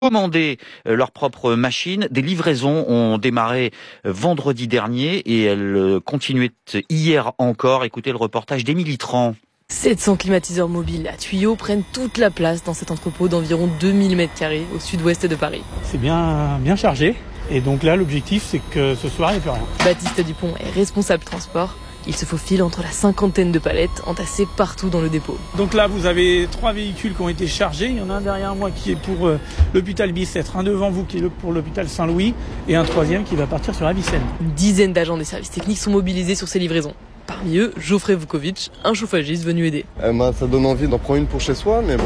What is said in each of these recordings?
commander leurs propres machines. Des livraisons ont démarré vendredi dernier et elles continuaient hier encore. Écoutez le reportage d'Émilie Tran. 700 climatiseurs mobiles à tuyaux prennent toute la place dans cet entrepôt d'environ 2000 m² au sud-ouest de Paris. C'est bien chargé et donc là l'objectif c'est que ce soir il n'y ait plus rien. Baptiste Dupont est responsable transport. Il se faufile entre la cinquantaine de palettes entassées partout dans le dépôt. Donc là vous avez 3 véhicules qui ont été chargés. Il y en a un derrière moi qui est pour l'hôpital Bicêtre, un devant vous qui est pour l'hôpital Saint-Louis et un troisième qui va partir sur Avicenne. Une dizaine d'agents des services techniques sont mobilisés sur ces livraisons. Parmi eux, Geoffrey Vukovic, un chauffagiste venu aider. Ça donne envie d'en prendre une pour chez soi, mais bon,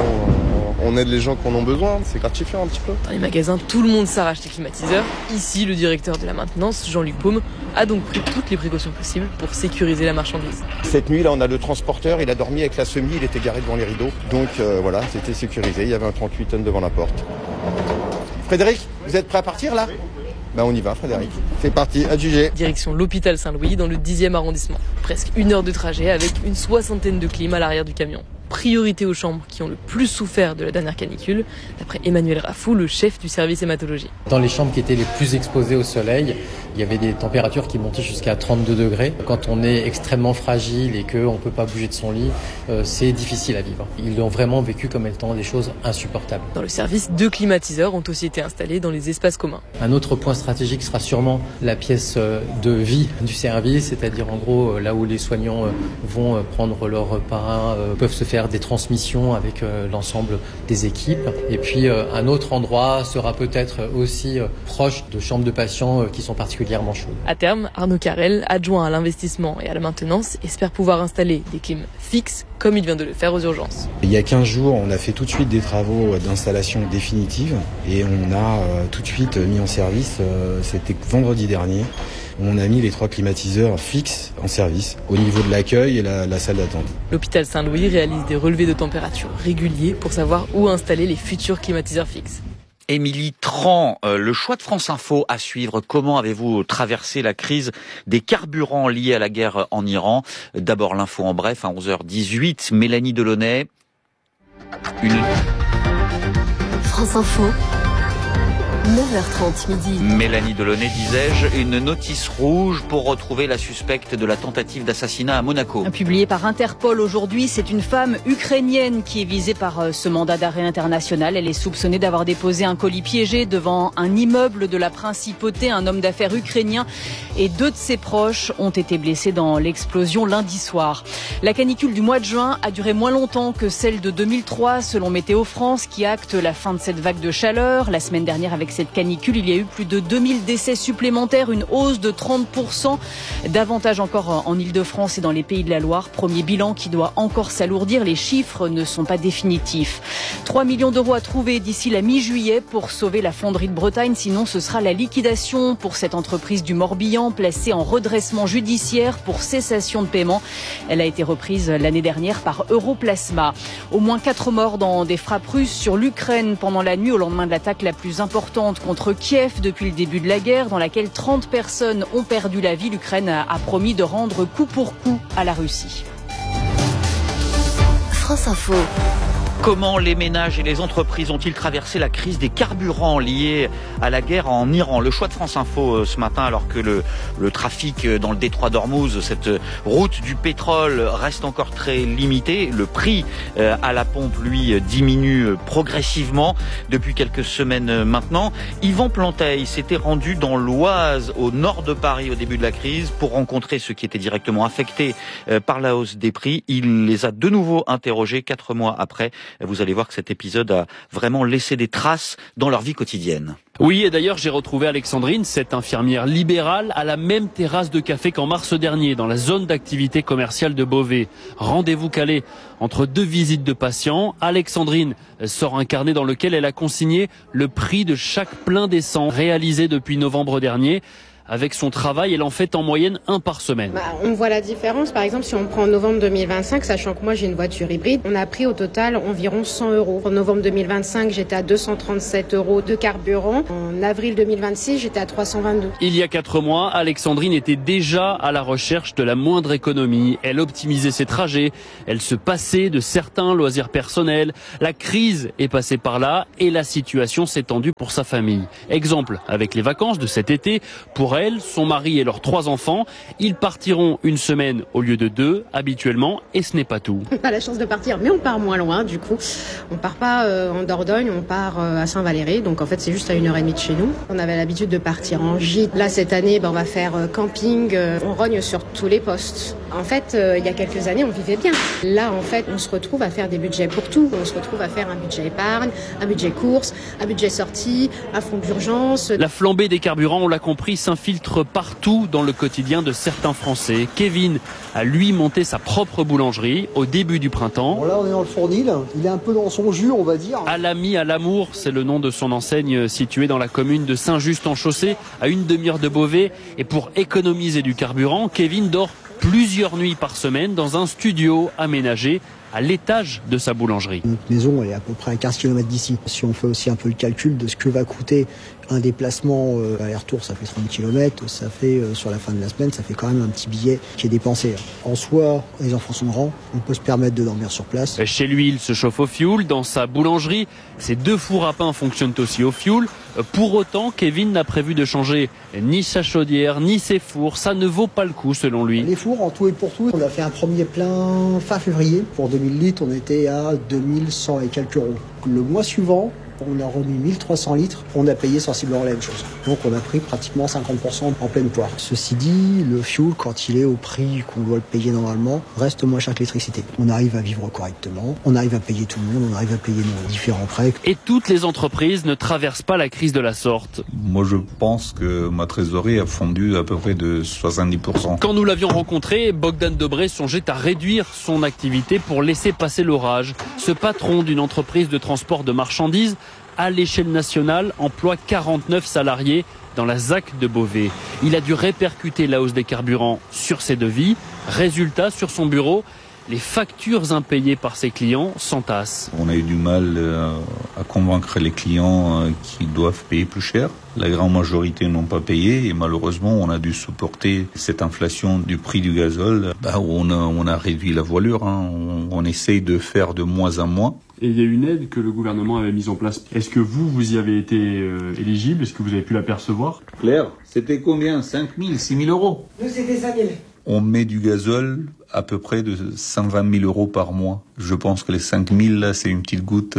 on aide les gens qui en ont besoin, c'est gratifiant un petit peu. Dans les magasins, tout le monde s'arrache des climatiseurs. Ici, le directeur de la maintenance, Jean-Luc Paume, a donc pris toutes les précautions possibles pour sécuriser la marchandise. Cette nuit, là, on a le transporteur, il a dormi avec la semi, il était garé devant les rideaux. Donc voilà, c'était sécurisé, il y avait un 38 tonnes devant la porte. Frédéric, vous êtes prêt à partir là ? On y va, Frédéric. C'est parti, adjugé. Direction l'hôpital Saint-Louis dans le 10e arrondissement. Presque 1 heure de trajet avec une soixantaine de clim à l'arrière du camion. Priorité aux chambres qui ont le plus souffert de la dernière canicule, d'après Emmanuel Raffou, le chef du service hématologie. Dans les chambres qui étaient les plus exposées au soleil, il y avait des températures qui montaient jusqu'à 32 degrés. Quand on est extrêmement fragile et qu'on ne peut pas bouger de son lit, c'est difficile à vivre. Ils l'ont vraiment vécu comme étant des choses insupportables. Dans le service, 2 climatiseurs ont aussi été installés dans les espaces communs. Un autre point stratégique sera sûrement la pièce de vie du service, c'est-à-dire en gros là où les soignants vont prendre leur repas, peuvent se faire des transmissions avec l'ensemble des équipes. Et puis un autre endroit sera peut-être aussi proche de chambres de patients qui sont particulièrement chaudes. À terme, Arnaud Carrel, adjoint à l'investissement et à la maintenance, espère pouvoir installer des clims fixes comme il vient de le faire aux urgences. Il y a 15 jours, on a fait tout de suite des travaux d'installation définitive et on a tout de suite mis en service, c'était vendredi dernier, on a mis les 3 climatiseurs fixes en service au niveau de l'accueil et la salle d'attente. L'hôpital Saint-Louis réalise des relevés de température réguliers pour savoir où installer les futurs climatiseurs fixes. Émilie Tran, le choix de France Info à suivre. Comment avez-vous traversé la crise des carburants liés à la guerre en Iran ? D'abord l'info en bref à 11h18. Mélanie Delaunay. France Info. 9h30 midi. Mélanie Delaunay, disais-je, une notice rouge pour retrouver la suspecte de la tentative d'assassinat à Monaco. Publiée par Interpol aujourd'hui, c'est une femme ukrainienne qui est visée par ce mandat d'arrêt international. Elle est soupçonnée d'avoir déposé un colis piégé devant un immeuble de la principauté. Un homme d'affaires ukrainien et 2 de ses proches ont été blessés dans l'explosion lundi soir. La canicule du mois de juin a duré moins longtemps que celle de 2003, selon Météo France, qui acte la fin de cette vague de chaleur. La semaine dernière, avec cette canicule, il y a eu plus de 2000 décès supplémentaires, une hausse de 30%, davantage encore en Île-de-France et dans les Pays de la Loire. Premier bilan qui doit encore s'alourdir, les chiffres ne sont pas définitifs. 3 millions d'euros à trouver d'ici la mi-juillet pour sauver la fonderie de Bretagne, sinon ce sera la liquidation pour cette entreprise du Morbihan, placée en redressement judiciaire pour cessation de paiement. Elle a été reprise l'année dernière par Europlasma. Au moins 4 morts dans des frappes russes sur l'Ukraine pendant la nuit au lendemain de l'attaque la plus importante contre Kiev depuis le début de la guerre, dans laquelle 30 personnes ont perdu la vie. L'Ukraine a promis de rendre coup pour coup à la Russie. France Info. Comment les ménages et les entreprises ont-ils traversé la crise des carburants liés à la guerre en Iran ? Le choix de France Info ce matin, alors que le trafic dans le détroit d'Ormuz, cette route du pétrole, reste encore très limité. Le prix à la pompe, lui, diminue progressivement depuis quelques semaines maintenant. Yvan Planteil s'était rendu dans l'Oise, au nord de Paris, au début de la crise, pour rencontrer ceux qui étaient directement affectés par la hausse des prix. Il les a de nouveau interrogés 4 mois après. Vous allez voir que cet épisode a vraiment laissé des traces dans leur vie quotidienne. Oui, et d'ailleurs, j'ai retrouvé Alexandrine, cette infirmière libérale, à la même terrasse de café qu'en mars dernier, dans la zone d'activité commerciale de Beauvais. Rendez-vous calé entre 2 visites de patients. Alexandrine sort un carnet dans lequel elle a consigné le prix de chaque plein d'essence réalisé depuis novembre dernier. Avec son travail, elle en fait en moyenne 1 par semaine. On voit la différence. Par exemple, si on prend novembre 2025, sachant que moi j'ai une voiture hybride, on a pris au total environ 100 €. En novembre 2025, j'étais à 237 € de carburant. En avril 2026, j'étais à 322. Il y a 4 mois, Alexandrine était déjà à la recherche de la moindre économie. Elle optimisait ses trajets, elle se passait de certains loisirs personnels. La crise est passée par là et la situation s'est tendue pour sa famille. Exemple, avec les vacances de cet été, pour elle, son mari et leurs 3 enfants, ils partiront une semaine au lieu de 2 habituellement, et ce n'est pas tout. On a la chance de partir, mais on part moins loin du coup. On part pas en Dordogne, on part à Saint-Valery, donc en fait c'est juste à 1h30 de chez nous. On avait l'habitude de partir en gîte. Là cette année, on va faire camping, on rogne sur tous les postes. En fait, il y a quelques années, on vivait bien. Là, en fait, on se retrouve à faire des budgets pour tout. On se retrouve à faire un budget épargne, un budget course, un budget sortie, un fonds d'urgence. La flambée des carburants, on l'a compris, s'infiltre partout dans le quotidien de certains Français. Kevin a lui monté sa propre boulangerie au début du printemps. Bon, là, on est dans le fournil. Il est un peu dans son jus, on va dire. À l'ami, à l'amour, c'est le nom de son enseigne située dans la commune de Saint-Just-en-Chaussée, à une demi-heure de Beauvais. Et pour économiser du carburant, Kevin dort plusieurs nuits par semaine dans un studio aménagé à l'étage de sa boulangerie. Notre maison elle est à peu près à 15 km d'ici. Si on fait aussi un peu le calcul de ce que va coûter un déplacement aller-retour, ça fait 30 km, ça fait sur la fin de la semaine, ça fait quand même un petit billet qui est dépensé. En soi, les enfants sont grands, on peut se permettre de dormir sur place. Chez lui, il se chauffe au fioul. Dans sa boulangerie, ses 2 fours à pain fonctionnent aussi au fioul. Pour autant, Kevin n'a prévu de changer ni sa chaudière, ni ses fours. Ça ne vaut pas le coup selon lui. Les fours, en tout et pour tout, on a fait un premier plein fin février. Pour 2000 litres, on était à 2100 et quelques euros. Le mois suivant, on a remis 1300 litres, on a payé sensiblement la même chose. Donc on a pris pratiquement 50% en pleine poire. Ceci dit, le fioul, quand il est au prix qu'on doit le payer normalement, reste moins cher que l'électricité. On arrive à vivre correctement, on arrive à payer tout le monde, on arrive à payer nos différents prêts. Et toutes les entreprises ne traversent pas la crise de la sorte. Moi je pense que ma trésorerie a fondu à peu près de 70%. Quand nous l'avions rencontré, Bogdan Dobré songeait à réduire son activité pour laisser passer l'orage. Ce patron d'une entreprise de transport de marchandises à l'échelle nationale, emploie 49 salariés dans la ZAC de Beauvais. Il a dû répercuter la hausse des carburants sur ses devis. Résultat, sur son bureau, les factures impayées par ses clients s'entassent. On a eu du mal à convaincre les clients qui doivent payer plus cher. La grande majorité n'ont pas payé et malheureusement on a dû supporter cette inflation du prix du gazole. On a réduit la voilure, on essaye de faire de moins en moins. Et il y a une aide que le gouvernement avait mise en place. Est-ce que vous y avez été éligible? Est-ce que vous avez pu l'apercevoir? Claire, c'était combien? 5 000, 6 000 euros? Nous, c'était 5 000. On met du gazole à peu près de 120 000 euros par mois. Je pense que les 5 000, là, c'est une petite goutte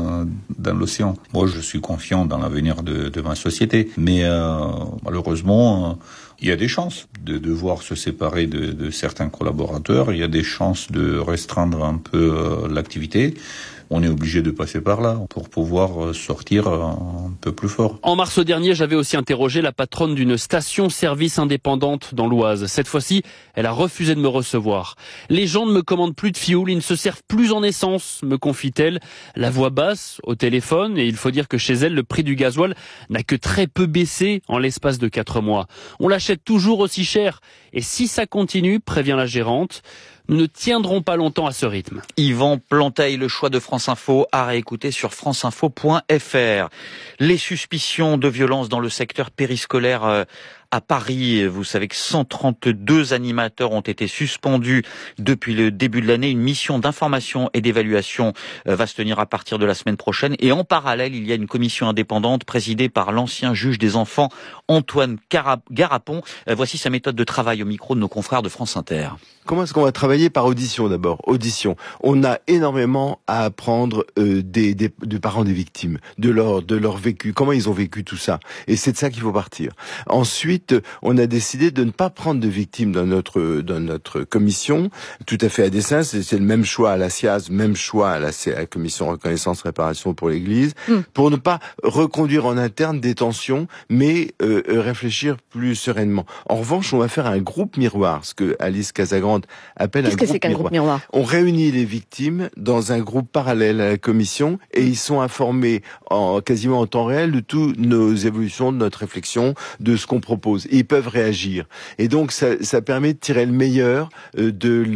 dans l'océan. Moi, je suis confiant dans l'avenir de ma société. Mais malheureusement, il y a des chances de devoir se séparer de certains collaborateurs. Il y a des chances de restreindre un peu l'activité. On est obligé de passer par là pour pouvoir sortir un peu plus fort. En mars dernier, j'avais aussi interrogé la patronne d'une station-service indépendante dans l'Oise. Cette fois-ci, elle a refusé de me recevoir. Les gens ne me commandent plus de fioul, ils ne se servent plus en essence, me confie-t-elle, la voix basse au téléphone. Et il faut dire que chez elle, le prix du gasoil n'a que très peu baissé en l'espace de 4 mois. On l'achète toujours aussi cher. Et si ça continue, prévient la gérante, nous ne tiendrons pas longtemps à ce rythme. Yvan Planteil, le choix de France Info, à réécouter sur franceinfo.fr. Les suspicions de violence dans le secteur périscolaire à Paris. Vous savez que 132 animateurs ont été suspendus depuis le début de l'année. Une mission d'information et d'évaluation va se tenir à partir de la semaine prochaine. Et en parallèle, il y a une commission indépendante présidée par l'ancien juge des enfants, Antoine Garapon. Voici sa méthode de travail au micro de nos confrères de France Inter. Comment est-ce qu'on va travailler? Par audition d'abord. Audition. On a énormément à apprendre des parents des victimes, de leur vécu, comment ils ont vécu tout ça. Et c'est de ça qu'il faut partir. Ensuite, on a décidé de ne pas prendre de victimes dans notre commission, tout à fait à dessein. C'est le même choix à la SIAZ, même choix à la commission reconnaissance réparation pour l'Église, pour ne pas reconduire en interne des tensions, mais réfléchir plus sereinement. En revanche, on va faire un groupe miroir, ce que Alice Casagrande appelle un groupe miroir. On réunit les victimes dans un groupe parallèle à la commission et ils sont informés quasiment en temps réel de toutes nos évolutions, de notre réflexion, de ce qu'on propose proposent. Et ils peuvent réagir. Et donc ça permet de tirer le meilleur de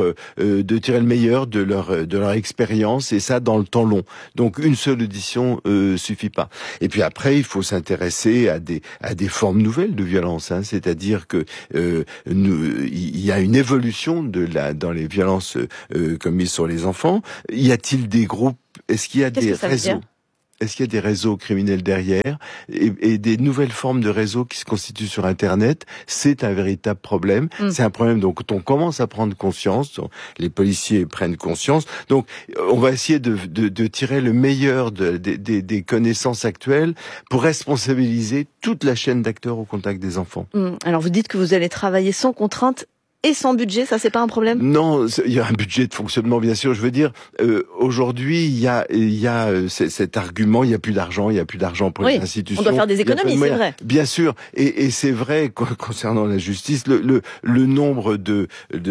leur expérience, et ça dans le temps long. Donc une seule audition suffit pas. Et puis après, il faut s'intéresser à des formes nouvelles de violence, hein. C'est-à-dire que il y a une évolution dans les violences commises sur les enfants. Y a-t-il des groupes? Est-ce qu'il y a des réseaux? Est-ce qu'il y a des réseaux criminels derrière et des nouvelles formes de réseaux qui se constituent sur Internet? C'est un véritable problème. C'est un problème dont on commence à prendre conscience. Les policiers prennent conscience. Donc, on va essayer de tirer le meilleur des connaissances actuelles pour responsabiliser toute la chaîne d'acteurs au contact des enfants. Alors, vous dites que vous allez travailler sans contrainte et sans budget, ça c'est pas un problème? Non, il y a un budget de fonctionnement, bien sûr. Je veux dire, aujourd'hui, il y a cet argument, il y a plus d'argent pour les institutions. On doit faire des économies, c'est vrai. Bien sûr, et c'est vrai concernant la justice, le nombre de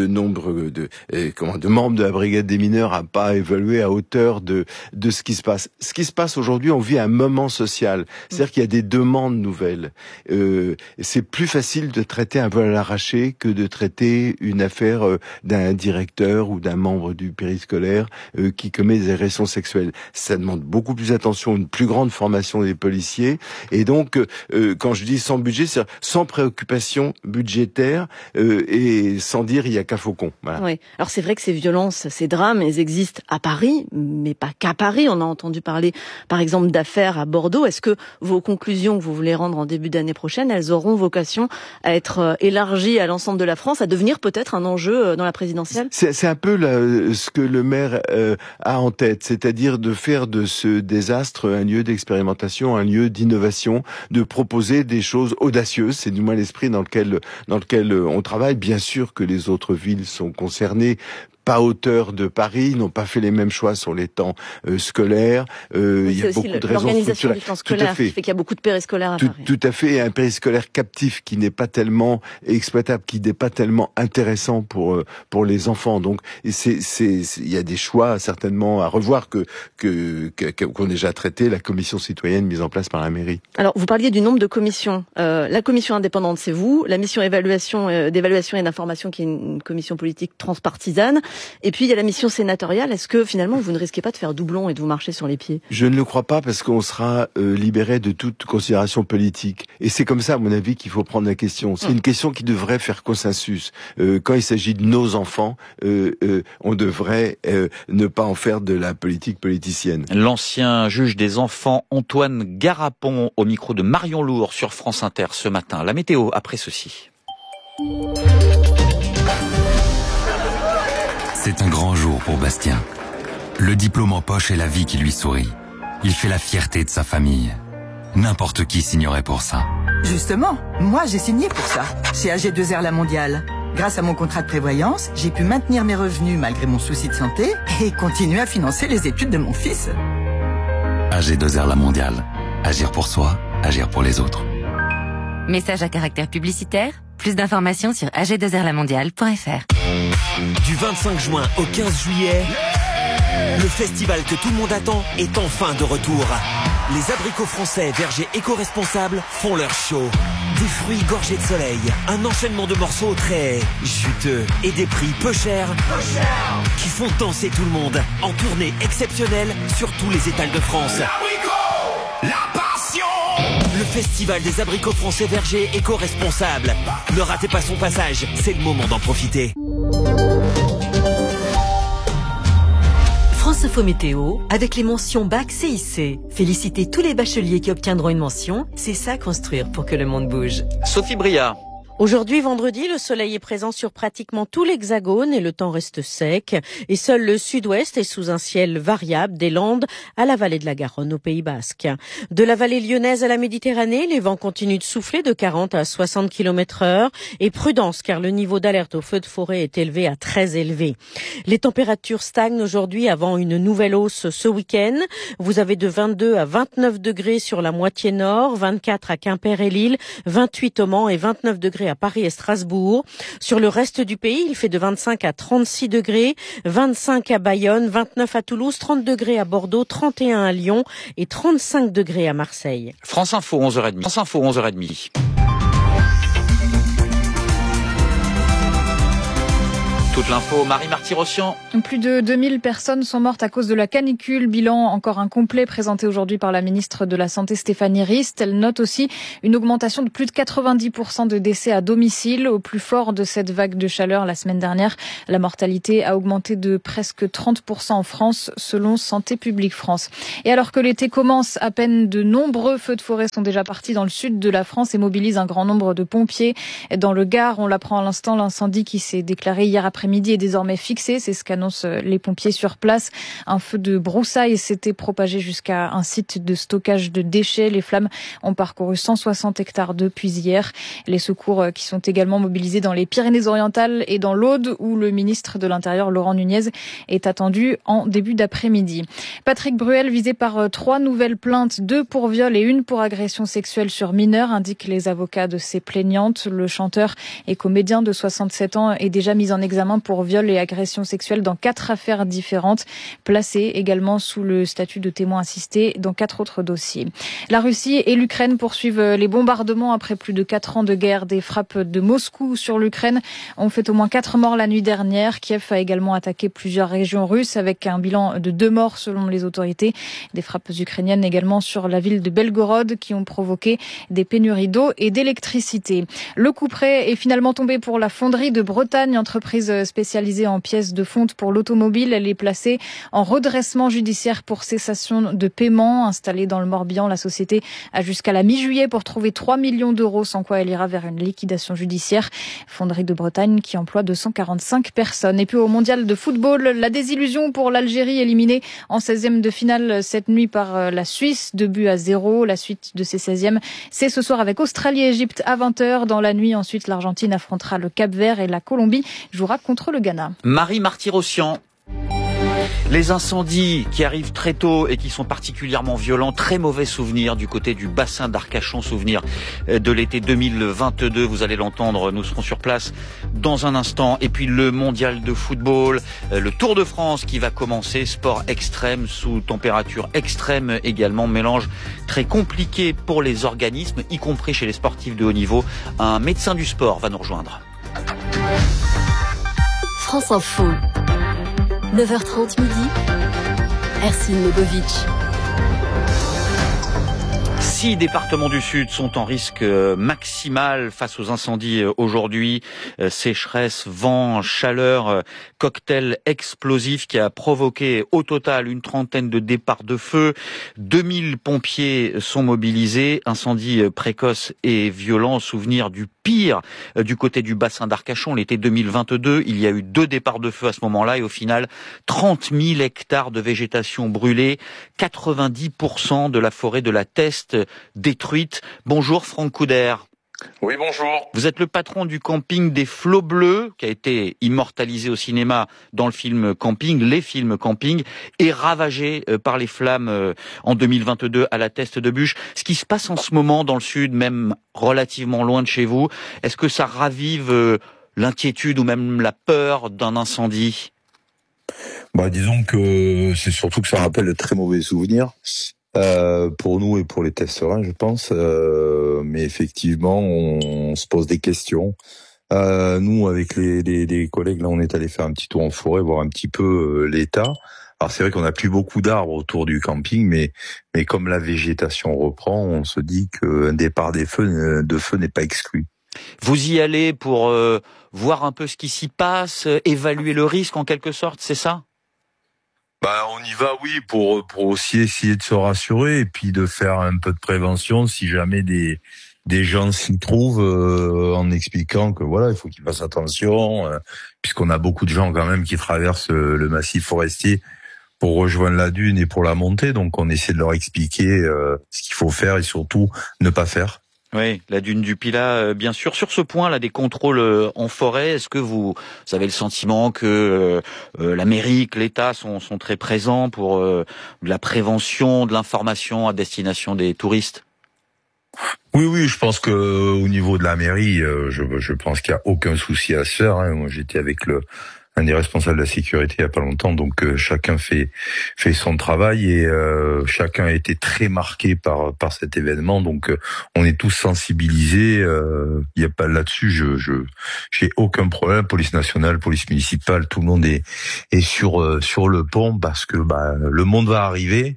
membres de la brigade des mineurs a pas évolué à hauteur de ce qui se passe. Ce qui se passe aujourd'hui, on vit un moment social. C'est-à-dire qu'il y a des demandes nouvelles. C'est plus facile de traiter un vol à l'arraché que de traiter une affaire d'un directeur ou d'un membre du périscolaire qui commet des agressions sexuelles. Ça demande beaucoup plus d'attention, une plus grande formation des policiers. Et donc, quand je dis sans budget, c'est sans préoccupation budgétaire et sans dire il y a qu'à Faucon. Voilà. Oui. Alors c'est vrai que ces violences, ces drames, elles existent à Paris, mais pas qu'à Paris. On a entendu parler, par exemple, d'affaires à Bordeaux. Est-ce que vos conclusions que vous voulez rendre en début d'année prochaine, elles auront vocation à être élargies à l'ensemble de la France, à devenir peut-être un enjeu dans la présidentielle? C'est un peu ce que le maire a en tête, c'est-à-dire de faire de ce désastre un lieu d'expérimentation, un lieu d'innovation, de proposer des choses audacieuses. C'est du moins l'esprit dans lequel on travaille. Bien sûr que les autres villes sont concernées, pas à hauteur de Paris, n'ont pas fait les mêmes choix sur les temps scolaires. Il y a beaucoup de raisons structurelles. Du temps scolaire qui fait qu'il y a beaucoup de périscolaires à Paris. Tout à fait, et un périscolaire captif qui n'est pas tellement exploitable, qui n'est pas tellement intéressant pour les enfants. Donc il y a des choix certainement à revoir qu'on a déjà traité, la commission citoyenne mise en place par la mairie. Alors vous parliez du nombre de commissions. La commission indépendante, c'est vous. La mission d'évaluation et d'information, qui est une commission politique transpartisane. Et puis il y a la mission sénatoriale. Est-ce que finalement vous ne risquez pas de faire doublon et de vous marcher sur les pieds? Je ne le crois pas, parce qu'on sera libéré de toute considération politique. Et c'est comme ça, à mon avis, qu'il faut prendre la question. C'est une question qui devrait faire consensus. Quand il s'agit de nos enfants, on devrait ne pas en faire de la politique politicienne. L'ancien juge des enfants Antoine Garapon au micro de Marion Lourd sur France Inter ce matin. La météo après ceci. C'est un grand jour pour Bastien. Le diplôme en poche et la vie qui lui sourit. Il fait la fierté de sa famille. N'importe qui signerait pour ça. Justement, moi j'ai signé pour ça, chez AG2R La Mondiale. Grâce à mon contrat de prévoyance, j'ai pu maintenir mes revenus malgré mon souci de santé et continuer à financer les études de mon fils. AG2R La Mondiale. Agir pour soi, agir pour les autres. Message à caractère publicitaire. Plus d'informations sur ag2rlamondiale.fr. Du 25 juin au 15 juillet, le festival que tout le monde attend est enfin de retour. Les abricots français vergers éco-responsables font leur show. Des fruits gorgés de soleil, un enchaînement de morceaux très juteux et des prix peu chers qui font danser tout le monde en tournée exceptionnelle sur tous les étals de France. La passion! Le festival des abricots français vergers éco-responsables. Ne ratez pas son passage, c'est le moment d'en profiter. France Info Météo, avec les mentions Bac CIC. Félicitez tous les bacheliers qui obtiendront une mention, c'est ça construire pour que le monde bouge. Sophie Bria. Aujourd'hui, vendredi, le soleil est présent sur pratiquement tout l'Hexagone et le temps reste sec. Et seul le sud-ouest est sous un ciel variable des Landes à la vallée de la Garonne au Pays Basque. De la vallée lyonnaise à la Méditerranée, les vents continuent de souffler de 40 à 60 km/h. Et prudence, car le niveau d'alerte au feu de forêt est élevé à très élevé. Les températures stagnent aujourd'hui avant une nouvelle hausse ce week-end. Vous avez de 22 à 29 degrés sur la moitié nord, 24 à Quimper et Lille, 28 au Mans et 29 degrés à Paris et Strasbourg. Sur le reste du pays, il fait de 25 à 36 degrés, 25 à Bayonne, 29 à Toulouse, 30 degrés à Bordeaux, 31 à Lyon et 35 degrés à Marseille. France Info 11h30. France Info 11h30. Toute l'info, Marie Marty-Rossian. Plus de 2000 personnes sont mortes à cause de la canicule. Bilan encore incomplet présenté aujourd'hui par la ministre de la Santé Stéphanie Rist. Elle note aussi une augmentation de plus de 90% de décès à domicile. Au plus fort de cette vague de chaleur la semaine dernière, la mortalité a augmenté de presque 30% en France, selon Santé publique France. Et alors que l'été commence, à peine de nombreux feux de forêt sont déjà partis dans le sud de la France et mobilisent un grand nombre de pompiers. Dans le Gard, on l'apprend à l'instant, l'incendie qui s'est déclaré hier après-midi est désormais fixé. C'est ce qu'annoncent les pompiers sur place. Un feu de broussailles s'était propagé jusqu'à un site de stockage de déchets. Les flammes ont parcouru 160 hectares depuis hier. Les secours qui sont également mobilisés dans les Pyrénées-Orientales et dans l'Aude, où le ministre de l'Intérieur, Laurent Nunez, est attendu en début d'après-midi. Patrick Bruel visé par 3 nouvelles plaintes, 2 pour viol et 1 pour agression sexuelle sur mineurs, indiquent les avocats de ses plaignantes. Le chanteur et comédien de 67 ans est déjà mis en examen pour viol et agression sexuelle dans 4 affaires différentes, placé également sous le statut de témoin assisté dans 4 autres dossiers. La Russie et l'Ukraine poursuivent les bombardements après plus de 4 ans de guerre. Des frappes de Moscou sur l'Ukraine ont fait au moins 4 morts la nuit dernière. Kiev a également attaqué plusieurs régions russes avec un bilan de 2 morts selon les autorités. Des frappes ukrainiennes également sur la ville de Belgorod qui ont provoqué des pénuries d'eau et d'électricité. Le coup près est finalement tombé pour la fonderie de Bretagne, entreprise spécialisée en pièces de fonte pour l'automobile. Elle est placée en redressement judiciaire pour cessation de paiement. Installée dans le Morbihan, la société a jusqu'à la mi-juillet pour trouver 3 millions d'euros, sans quoi elle ira vers une liquidation judiciaire. Fonderie de Bretagne qui emploie 245 personnes. Et puis au mondial de football, la désillusion pour l'Algérie éliminée en 16e de finale cette nuit par la Suisse, 2-0. La suite de ces 16e, c'est ce soir avec Australie et Égypte à 20h. Dans la nuit, ensuite, l'Argentine affrontera le Cap-Vert et la Colombie jouera contre le Ghana. Marie Marty-Rossian. Les incendies qui arrivent très tôt et qui sont particulièrement violents, très mauvais souvenir du côté du bassin d'Arcachon, souvenir de l'été 2022, vous allez l'entendre, nous serons sur place dans un instant. Et puis le mondial de football, le Tour de France qui va commencer, sport extrême sous température extrême également, mélange très compliqué pour les organismes, y compris chez les sportifs de haut niveau. Un médecin du sport va nous rejoindre. France Info. 9h30 midi, Ercine Lebovic. 6 départements du Sud sont en risque maximal face aux incendies aujourd'hui. Sécheresse, vent, chaleur, cocktail explosif qui a provoqué au total une trentaine de départs de feu. 2000 pompiers sont mobilisés. Incendie précoce et violent. Souvenir du pire du côté du bassin d'Arcachon. L'été 2022, il y a eu 2 départs de feu à ce moment-là et au final, 30 000 hectares de végétation brûlée, 90% de la forêt de la Teste détruite. Bonjour Franck Couder. Oui, bonjour. Vous êtes le patron du camping des Flots Bleus, qui a été immortalisé au cinéma dans le film Camping, les films Camping, et ravagé par les flammes en 2022 à la Teste de Buch. Ce qui se passe en ce moment dans le Sud, même relativement loin de chez vous, est-ce que ça ravive l'inquiétude ou même la peur d'un incendie ? Disons que c'est surtout que ça rappelle de très mauvais souvenirs. Pour nous et pour les Testerains, je pense. Mais effectivement, on se pose des questions. Nous, avec les collègues, là, on est allé faire un petit tour en forêt, voir un petit peu l'état. Alors c'est vrai qu'on n'a plus beaucoup d'arbres autour du camping, mais comme la végétation reprend, on se dit qu'un départ de feu n'est pas exclu. Vous y allez pour voir un peu ce qui s'y passe, évaluer le risque en quelque sorte, c'est ça ? On y va, oui, pour aussi essayer de se rassurer et puis de faire un peu de prévention si jamais des gens s'y trouvent, en expliquant que voilà, il faut qu'ils fassent attention, puisqu'on a beaucoup de gens quand même qui traversent le massif forestier pour rejoindre la dune et pour la monter, donc on essaie de leur expliquer ce qu'il faut faire et surtout ne pas faire. Oui, la dune du Pilat, bien sûr. Sur ce point-là, des contrôles en forêt, est-ce que vous avez le sentiment que la mairie, que l'État sont très présents pour de la prévention, de l'information à destination des touristes ? Oui, je pense que au niveau de la mairie, je pense qu'il y a aucun souci à se faire. Moi, j'étais avec un des responsables de la sécurité il y a pas longtemps. Donc chacun fait son travail et chacun a été très marqué par cet événement. Donc on est tous sensibilisés. Il y a pas là-dessus, j'ai aucun problème. Police nationale, police municipale, tout le monde est sur le pont parce que le monde va arriver.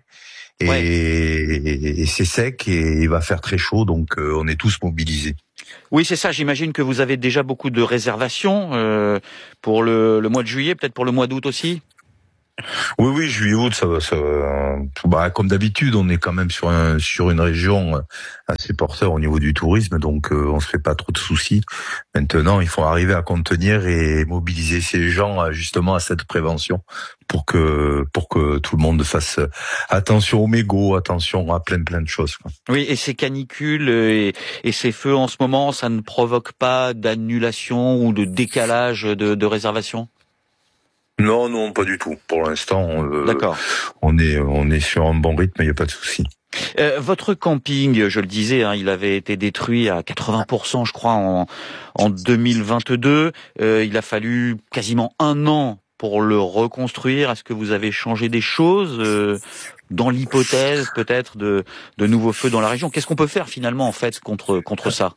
Et c'est sec et il va faire très chaud, donc on est tous mobilisés. Oui, c'est ça. J'imagine que vous avez déjà beaucoup de réservations pour le mois de juillet, peut-être pour le mois d'août aussi. Oui, juillet-août, ça va. Comme d'habitude, on est quand même sur une région assez porteur au niveau du tourisme, donc on se fait pas trop de soucis. Maintenant, il faut arriver à contenir et mobiliser ces gens justement à cette prévention pour que tout le monde fasse attention aux mégots, attention à plein de choses, quoi. Oui, et ces canicules et ces feux en ce moment, ça ne provoque pas d'annulation ou de décalage de réservation? Non, pas du tout. Pour l'instant, d'accord. On est sur un bon rythme, il n'y a pas de souci. Votre camping, je le disais, il avait été détruit à 80%, je crois, en 2022. Il a fallu quasiment 1 an pour le reconstruire. Est-ce que vous avez changé des choses dans l'hypothèse peut-être de nouveaux feux dans la région? Qu'est-ce qu'on peut faire finalement en fait contre ça?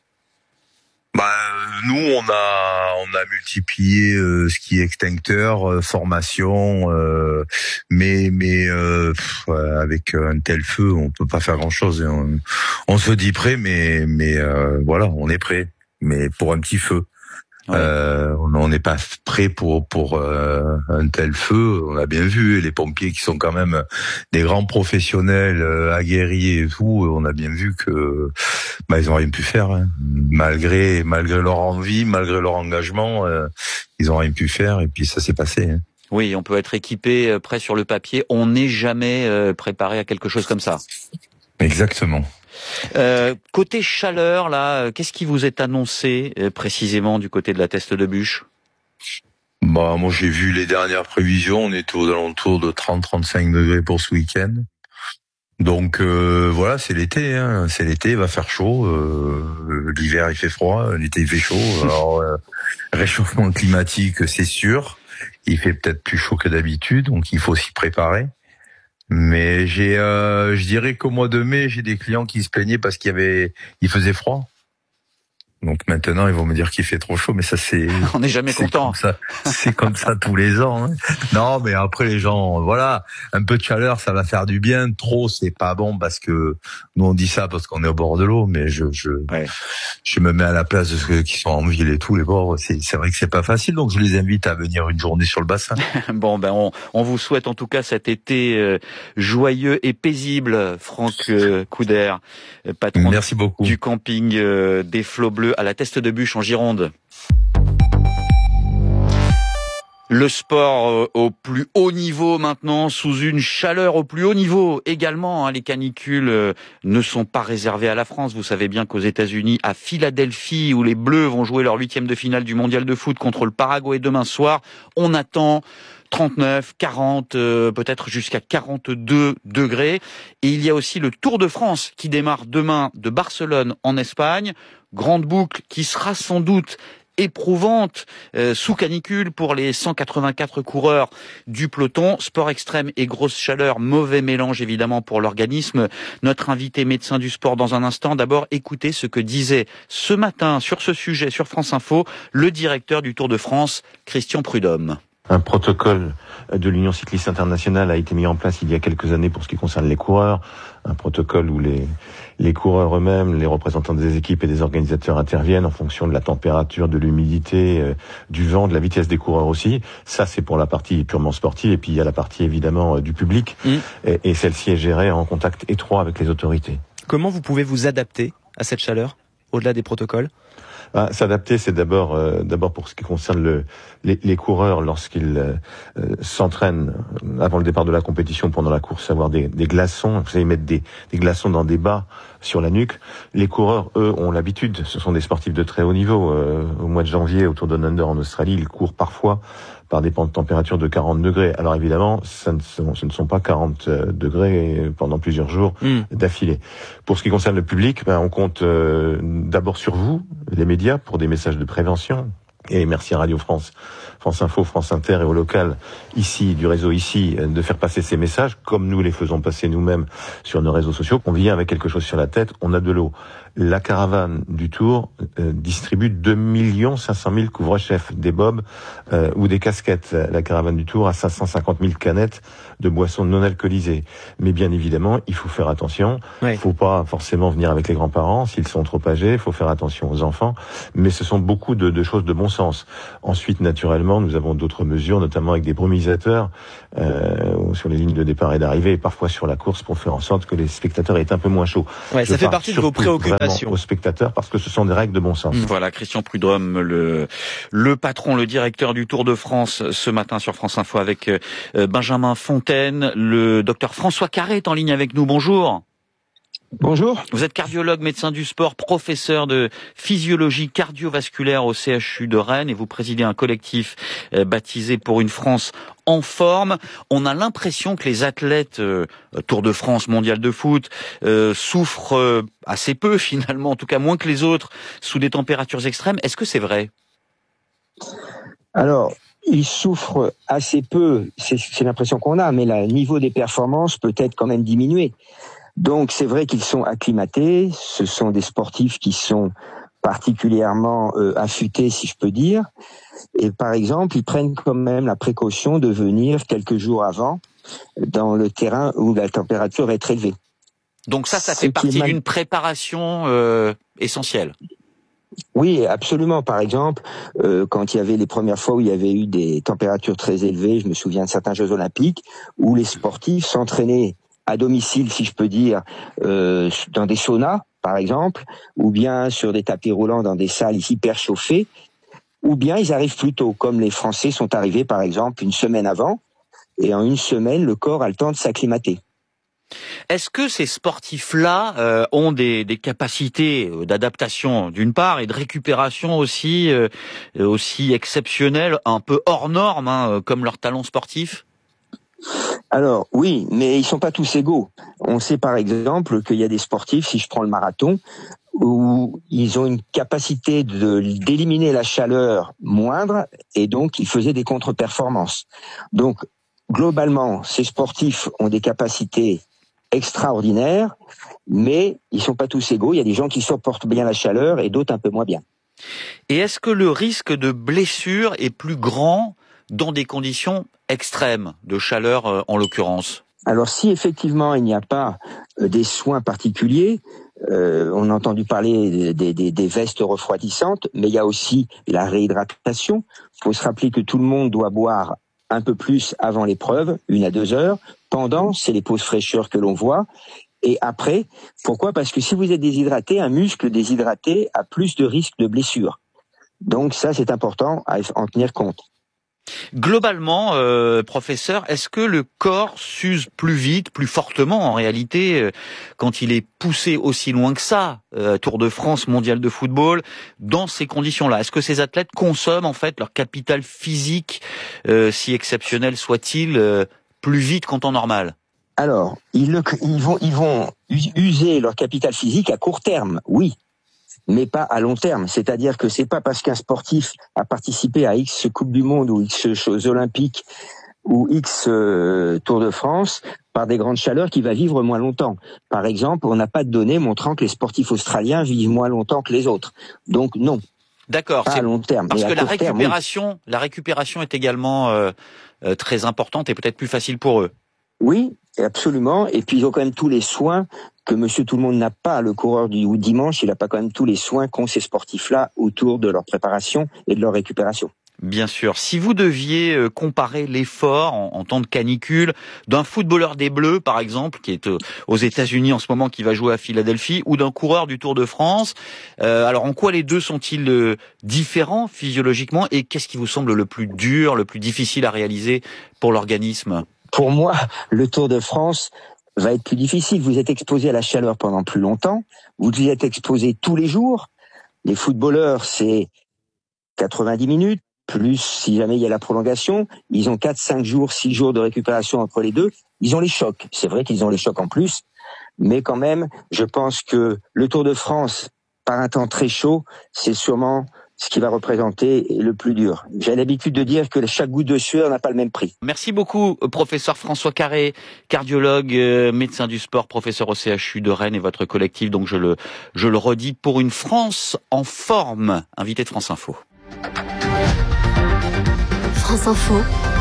Nous, on a multiplié ski extincteur, formation, mais avec un tel feu, on peut pas faire grand-chose. On se dit prêt, mais voilà, on est prêt, mais pour un petit feu. Ouais. On n'est pas prêt pour un tel feu. On a bien vu les pompiers qui sont quand même des grands professionnels aguerris et tout. On a bien vu que ils ont rien pu faire, hein. Malgré leur envie, malgré leur engagement, ils ont rien pu faire et puis ça s'est passé, hein. Oui, on peut être équipé prêt sur le papier. On n'est jamais préparé à quelque chose comme ça. Exactement. Côté chaleur, là, qu'est-ce qui vous est annoncé précisément du côté de la Teste de Bûche? Moi j'ai vu les dernières prévisions, on était aux alentours de 30-35 degrés pour ce week-end. Donc voilà, c'est l'été, hein. C'est l'été, il va faire chaud. L'hiver il fait froid, l'été il fait chaud. Alors réchauffement climatique, c'est sûr. Il fait peut-être plus chaud que d'habitude, donc il faut s'y préparer. Mais je dirais qu'au mois de mai, j'ai des clients qui se plaignaient parce il faisait froid. Donc maintenant, ils vont me dire qu'il fait trop chaud, mais ça c'est... On n'est jamais content. C'est comme ça tous les ans, hein. Non, mais après les gens, voilà, un peu de chaleur, ça va faire du bien. Trop, c'est pas bon parce que nous on dit ça parce qu'on est au bord de l'eau, mais je me mets à la place de ceux qui sont en ville et tout, les bords. C'est vrai que c'est pas facile, donc je les invite à venir une journée sur le bassin. Bon, on vous souhaite en tout cas cet été joyeux et paisible, Franck Couder, patron Merci beaucoup. Du camping des Flots Bleus à la Teste de Bûche en Gironde. Le sport au plus haut niveau maintenant, sous une chaleur au plus haut niveau également, hein. Les canicules ne sont pas réservées à la France. Vous savez bien qu'aux États-Unis, à Philadelphie, où les Bleus vont jouer leur 8e de finale du mondial de foot contre le Paraguay demain soir, on attend 39, 40, peut-être jusqu'à 42 degrés. Et il y a aussi le Tour de France qui démarre demain de Barcelone en Espagne. Grande boucle qui sera sans doute éprouvante sous canicule pour les 184 coureurs du peloton. Sport extrême et grosse chaleur, mauvais mélange évidemment pour l'organisme. Notre invité médecin du sport dans un instant. D'abord, écoutez ce que disait ce matin sur ce sujet sur France Info le directeur du Tour de France, Christian Prudhomme. Un protocole de l'Union cycliste internationale a été mis en place il y a quelques années pour ce qui concerne les coureurs. Un protocole où les coureurs eux-mêmes, les représentants des équipes et des organisateurs interviennent en fonction de la température, de l'humidité, du vent, de la vitesse des coureurs aussi. Ça, c'est pour la partie purement sportive. Et puis, il y a la partie, évidemment, du public. Et celle-ci est gérée en contact étroit avec les autorités. Comment vous pouvez vous adapter à cette chaleur, au-delà des protocoles ? S'adapter, c'est d'abord pour ce qui concerne les coureurs lorsqu'ils s'entraînent avant le départ de la compétition, pendant la course, avoir des glaçons. Vous savez, mettre des glaçons dans des bas sur la nuque. Les coureurs, eux, ont l'habitude. Ce sont des sportifs de très haut niveau. Au mois de janvier, au Tour Down Under en Australie, ils courent parfois par des températures de 40 degrés. Alors évidemment, ce ne sont pas 40 degrés pendant plusieurs jours d'affilée. Pour ce qui concerne le public, on compte d'abord sur vous, les médias, pour des messages de prévention. Et merci à Radio France, France Info, France Inter et au local, ici, du réseau ici, de faire passer ces messages, comme nous les faisons passer nous-mêmes sur nos réseaux sociaux. On vient avec quelque chose sur la tête, on a de l'eau. La caravane du Tour distribue 2 500 000 couvre-chefs, des bobs ou des casquettes. La caravane du Tour a 550 000 canettes de boissons non alcoolisées. Mais bien évidemment, il faut faire attention. Il faut pas forcément venir avec les grands-parents s'ils sont trop âgés. Il faut faire attention aux enfants. Mais ce sont beaucoup de choses de bon sens. Ensuite, naturellement, nous avons d'autres mesures, notamment avec des brumisateurs sur les lignes de départ et d'arrivée, et parfois sur la course, pour faire en sorte que les spectateurs aient un peu moins chaud. Ouais, ça fait partie de vos préoccupations aux spectateurs, parce que ce sont des règles de bon sens. Voilà, Christian Prudhomme, le patron, le directeur du Tour de France, ce matin sur France Info avec Benjamin Fontaine. Le docteur François Carré est en ligne avec nous. Bonjour. Bonjour. Vous êtes cardiologue, médecin du sport, professeur de physiologie cardiovasculaire au CHU de Rennes et vous présidez un collectif baptisé Pour une France en forme. On a l'impression que les athlètes Tour de France, mondial de foot, souffrent assez peu finalement, en tout cas moins que les autres, sous des températures extrêmes. Est-ce que c'est vrai ? Alors, ils souffrent assez peu, c'est l'impression qu'on a, mais le niveau des performances peut être quand même diminué. Donc c'est vrai qu'ils sont acclimatés, ce sont des sportifs qui sont particulièrement affûtés, si je peux dire, et par exemple ils prennent quand même la précaution de venir quelques jours avant dans le terrain où la température va être élevée. Donc ça fait partie d'une préparation essentielle. Oui, absolument. Par exemple, quand il y avait les premières fois où il y avait eu des températures très élevées, je me souviens de certains Jeux Olympiques, où les sportifs s'entraînaient à domicile, si je peux dire, dans des saunas, par exemple, ou bien sur des tapis roulants dans des salles hyper chauffées, ou bien ils arrivent plus tôt, comme les Français sont arrivés, par exemple, une semaine avant, et en une semaine, le corps a le temps de s'acclimater. Est-ce que ces sportifs-là ont des capacités d'adaptation d'une part et de récupération aussi exceptionnelles, un peu hors normes, comme leur talent sportif ? Alors oui, mais ils sont pas tous égaux. On sait par exemple qu'il y a des sportifs, si je prends le marathon, où ils ont une capacité d'éliminer la chaleur moindre et donc ils faisaient des contre-performances. Donc globalement, ces sportifs ont des capacités extraordinaires, mais ils sont pas tous égaux. Il y a des gens qui supportent bien la chaleur et d'autres un peu moins bien. Et est-ce que le risque de blessure est plus grand dans des conditions extrêmes de chaleur en l'occurrence ? Alors si effectivement il n'y a pas des soins particuliers, on a entendu parler des vestes refroidissantes, mais il y a aussi la réhydratation. Il faut se rappeler que tout le monde doit boire un peu plus avant l'épreuve, 1 à 2 heures. Pendant, c'est les pauses fraîcheurs que l'on voit. Et après, pourquoi ? Parce que si vous êtes déshydraté, un muscle déshydraté a plus de risque de blessure. Donc ça, c'est important à en tenir compte. Globalement, professeur, est-ce que le corps s'use plus vite, plus fortement en réalité, quand il est poussé aussi loin que ça, Tour de France, mondial de football, dans ces conditions-là ? Est-ce que ces athlètes consomment en fait leur capital physique, si exceptionnel soit-il, plus vite qu'en temps normal ? Alors, ils vont user leur capital physique à court terme, oui, mais pas à long terme. C'est-à-dire que c'est pas parce qu'un sportif a participé à X Coupe du Monde ou X Jeux Olympiques ou X Tour de France par des grandes chaleurs qu'il va vivre moins longtemps. Par exemple, on n'a pas de données montrant que les sportifs australiens vivent moins longtemps que les autres. Donc non. D'accord, pas à long terme. Parce que oui. La récupération est également très importante et peut-être plus facile pour eux. Oui, absolument. Et puis ils ont quand même tous les soins que Monsieur Tout-le-Monde n'a pas. Le coureur du dimanche, il n'a pas quand même tous les soins qu'ont ces sportifs-là autour de leur préparation et de leur récupération. Bien sûr. Si vous deviez comparer l'effort en temps de canicule d'un footballeur des Bleus, par exemple, qui est aux États-Unis en ce moment, qui va jouer à Philadelphie, ou d'un coureur du Tour de France, alors en quoi les deux sont-ils différents physiologiquement et qu'est-ce qui vous semble le plus dur, le plus difficile à réaliser pour l'organisme ? Pour moi, le Tour de France va être plus difficile. Vous êtes exposé à la chaleur pendant plus longtemps. Vous êtes exposé tous les jours. Les footballeurs, c'est 90 minutes, plus si jamais il y a la prolongation. Ils ont 4, 5 jours, 6 jours de récupération entre les deux. Ils ont les chocs. C'est vrai qu'ils ont les chocs en plus. Mais quand même, je pense que le Tour de France, par un temps très chaud, c'est sûrement ce qui va représenter le plus dur. J'ai l'habitude de dire que chaque goutte de sueur n'a pas le même prix. Merci beaucoup, professeur François Carré, cardiologue, médecin du sport, professeur au CHU de Rennes et votre collectif. Donc je le redis, pour une France en forme, invité de France Info. France Info,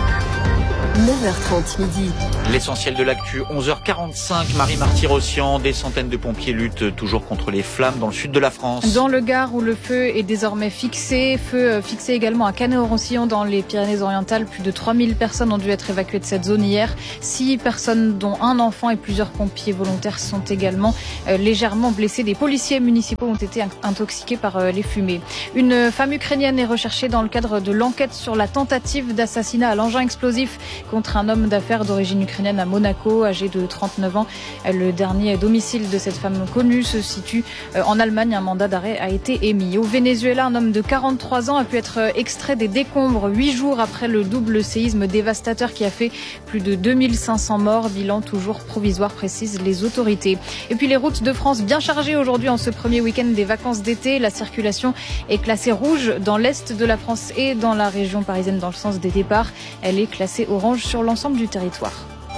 9h30 midi. L'essentiel de l'actu, 11h45, Marie Marty-Rossian, des centaines de pompiers luttent toujours contre les flammes dans le sud de la France. Dans le Gard où le feu est désormais fixé, feu fixé également à Canet-en-Roussillon dans les Pyrénées-Orientales. Plus de 3000 personnes ont dû être évacuées de cette zone hier. 6 personnes dont un enfant et plusieurs pompiers volontaires sont également légèrement blessés. Des policiers municipaux ont été intoxiqués par les fumées. Une femme ukrainienne est recherchée dans le cadre de l'enquête sur la tentative d'assassinat à l'engin explosif contre un homme d'affaires d'origine ukrainienne à Monaco, âgé de 39 ans. Le dernier domicile de cette femme connue se situe en Allemagne. Un mandat d'arrêt a été émis. Au Venezuela, un homme de 43 ans a pu être extrait des décombres 8 jours après le double séisme dévastateur qui a fait plus de 2500 morts. Bilan toujours provisoire, précisent les autorités. Et puis les routes de France bien chargées aujourd'hui en ce premier week-end des vacances d'été. La circulation est classée rouge dans l'est de la France et dans la région parisienne dans le sens des départs. Elle est classée orange sur l'ensemble du territoire.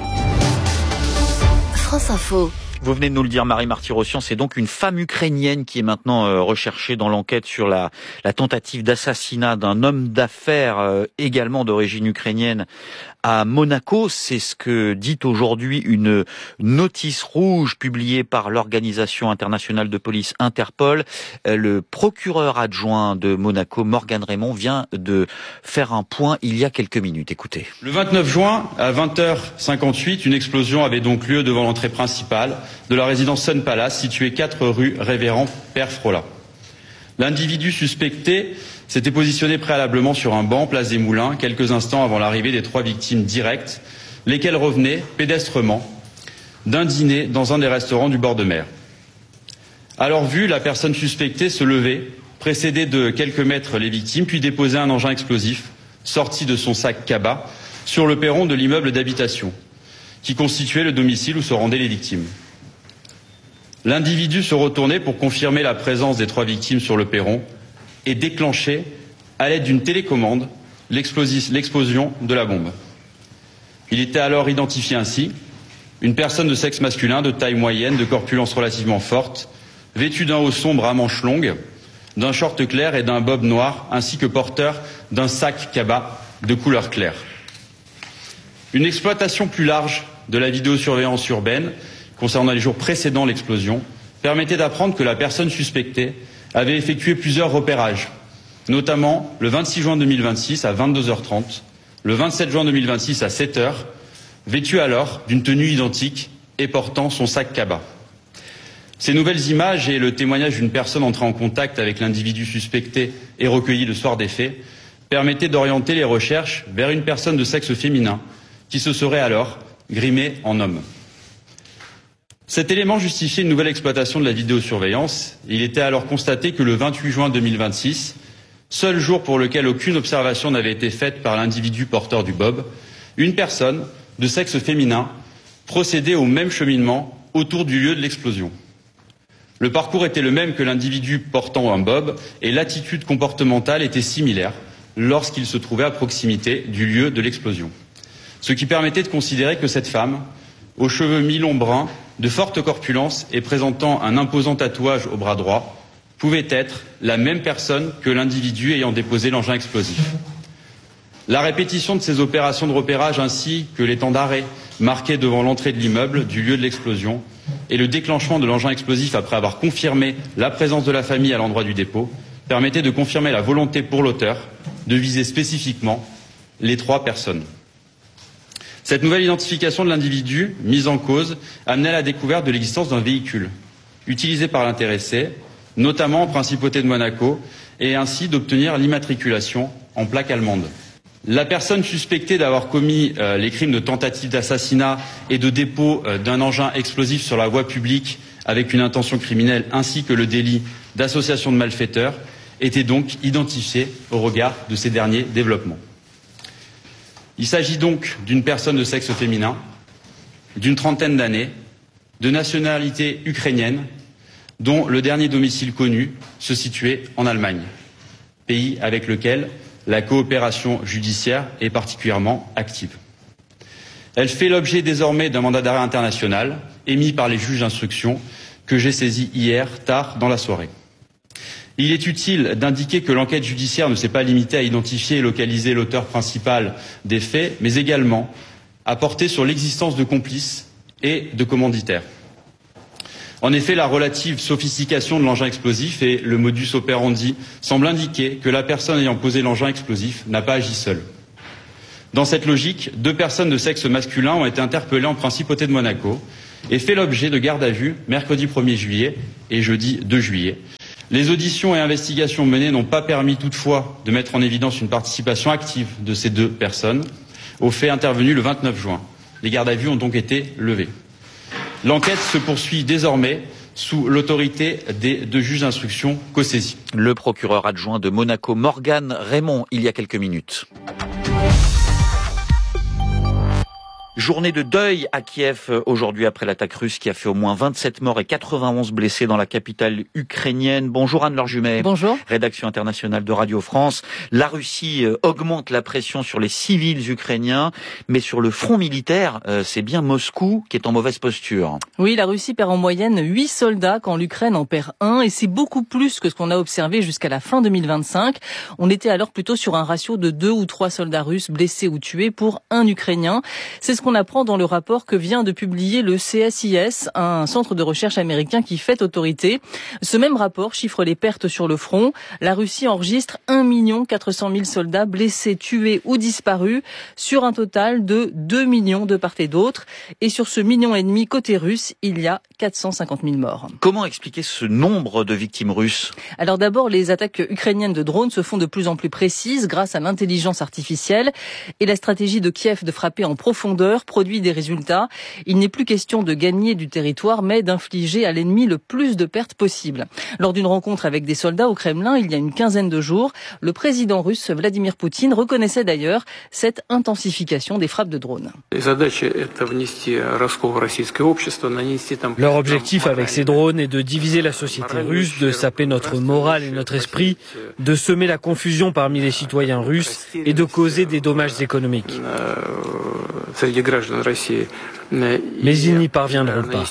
France Info. Vous venez de nous le dire, Marie Marty-Rossian, c'est donc une femme ukrainienne qui est maintenant recherchée dans l'enquête sur la tentative d'assassinat d'un homme d'affaires également d'origine ukrainienne à Monaco. C'est ce que dit aujourd'hui une notice rouge publiée par l'Organisation internationale de police Interpol. Le procureur adjoint de Monaco, Morgan Raymond, vient de faire un point il y a quelques minutes. Écoutez. Le 29 juin, à 20h58, une explosion avait donc lieu devant l'entrée principale de la résidence Sun Palace, située 4 rue Révérend Père Frola. L'individu suspecté s'était positionné préalablement sur un banc, place des Moulins, quelques instants avant l'arrivée des 3 victimes directes, lesquelles revenaient pédestrement d'un dîner dans un des restaurants du bord de mer. À leur vue, la personne suspectée se levait, précédait de quelques mètres les victimes, puis déposait un engin explosif, sorti de son sac cabas, sur le perron de l'immeuble d'habitation, qui constituait le domicile où se rendaient les victimes. L'individu se retournait pour confirmer la présence des 3 victimes sur le perron et déclencher, à l'aide d'une télécommande, l'explosion de la bombe. Il était alors identifié ainsi, une personne de sexe masculin, de taille moyenne, de corpulence relativement forte, vêtue d'un haut sombre à manches longues, d'un short clair et d'un bob noir, ainsi que porteur d'un sac cabas de couleur claire. Une exploitation plus large de la vidéosurveillance urbaine concernant les jours précédant l'explosion permettait d'apprendre que la personne suspectée avait effectué plusieurs repérages, notamment le 26 juin 2026 à 22h30, le 27 juin 2026 à 7h, vêtu alors d'une tenue identique et portant son sac cabas. Ces nouvelles images et le témoignage d'une personne entrée en contact avec l'individu suspecté et recueilli le soir des faits permettaient d'orienter les recherches vers une personne de sexe féminin qui se serait alors grimée en homme. Cet élément justifiait une nouvelle exploitation de la vidéosurveillance. Il était alors constaté que le 28 juin 2026, seul jour pour lequel aucune observation n'avait été faite par l'individu porteur du bob, une personne de sexe féminin procédait au même cheminement autour du lieu de l'explosion. Le parcours était le même que l'individu portant un bob et l'attitude comportementale était similaire lorsqu'il se trouvait à proximité du lieu de l'explosion. Ce qui permettait de considérer que cette femme, aux cheveux mi-longs bruns, de forte corpulence et présentant un imposant tatouage au bras droit, pouvait être la même personne que l'individu ayant déposé l'engin explosif. La répétition de ces opérations de repérage ainsi que les temps d'arrêt marqués devant l'entrée de l'immeuble du lieu de l'explosion et le déclenchement de l'engin explosif après avoir confirmé la présence de la famille à l'endroit du dépôt permettaient de confirmer la volonté pour l'auteur de viser spécifiquement les 3 personnes. Cette nouvelle identification de l'individu mise en cause amenait à la découverte de l'existence d'un véhicule utilisé par l'intéressé, notamment en principauté de Monaco, et ainsi d'obtenir l'immatriculation en plaque allemande. La personne suspectée d'avoir commis les crimes de tentative d'assassinat et de dépôt d'un engin explosif sur la voie publique avec une intention criminelle ainsi que le délit d'association de malfaiteurs était donc identifiée au regard de ces derniers développements. Il s'agit donc d'une personne de sexe féminin, d'une trentaine d'années, de nationalité ukrainienne, dont le dernier domicile connu se situait en Allemagne. pays avec lequel la coopération judiciaire est particulièrement active. Elle fait l'objet désormais d'un mandat d'arrêt international émis par les juges d'instruction que j'ai saisi hier tard dans la soirée. Il est utile d'indiquer que l'enquête judiciaire ne s'est pas limitée à identifier et localiser l'auteur principal des faits, mais également à porter sur l'existence de complices et de commanditaires. En effet, la relative sophistication de l'engin explosif et le modus operandi semblent indiquer que la personne ayant posé l'engin explosif n'a pas agi seule. Dans cette logique, 2 personnes de sexe masculin ont été interpellées en principauté de Monaco et fait l'objet de garde à vue mercredi 1er juillet et jeudi 2 juillet. Les auditions et investigations menées n'ont pas permis toutefois de mettre en évidence une participation active de ces 2 personnes aux faits intervenus le 29 juin. Les gardes à vue ont donc été levées. L'enquête se poursuit désormais sous l'autorité des 2 juges d'instruction co-saisis. Le procureur adjoint de Monaco, Morgane Raymond, il y a quelques minutes. Journée de deuil à Kiev aujourd'hui après l'attaque russe qui a fait au moins 27 morts et 91 blessés dans la capitale ukrainienne. Bonjour Anne-Laure Jumet. Bonjour. Rédaction internationale de Radio France. La Russie augmente la pression sur les civils ukrainiens, mais sur le front militaire, c'est bien Moscou qui est en mauvaise posture. Oui, la Russie perd en moyenne 8 soldats quand l'Ukraine en perd 1 et c'est beaucoup plus que ce qu'on a observé jusqu'à la fin 2025. On était alors plutôt sur un ratio de 2 ou 3 soldats russes blessés ou tués pour 1 Ukrainien. C'est ce qu'on apprend dans le rapport que vient de publier le CSIS, un centre de recherche américain qui fait autorité. Ce même rapport chiffre les pertes sur le front. La Russie enregistre 1 400 000 soldats blessés, tués ou disparus sur un total de 2 millions de part et d'autre. Et sur ce 1,5 million côté russe, il y a 450 000 morts. Comment expliquer ce nombre de victimes russes ? Alors d'abord, les attaques ukrainiennes de drones se font de plus en plus précises grâce à l'intelligence artificielle et la stratégie de Kiev de frapper en profondeur produit des résultats. Il n'est plus question de gagner du territoire, mais d'infliger à l'ennemi le plus de pertes possible. Lors d'une rencontre avec des soldats au Kremlin, il y a une quinzaine de jours, le président russe Vladimir Poutine reconnaissait d'ailleurs cette intensification des frappes de drones. Leur objectif avec ces drones est de diviser la société russe, de saper notre morale et notre esprit, de semer la confusion parmi les citoyens russes et de causer des dommages économiques. Mais ils n'y parviendront pas.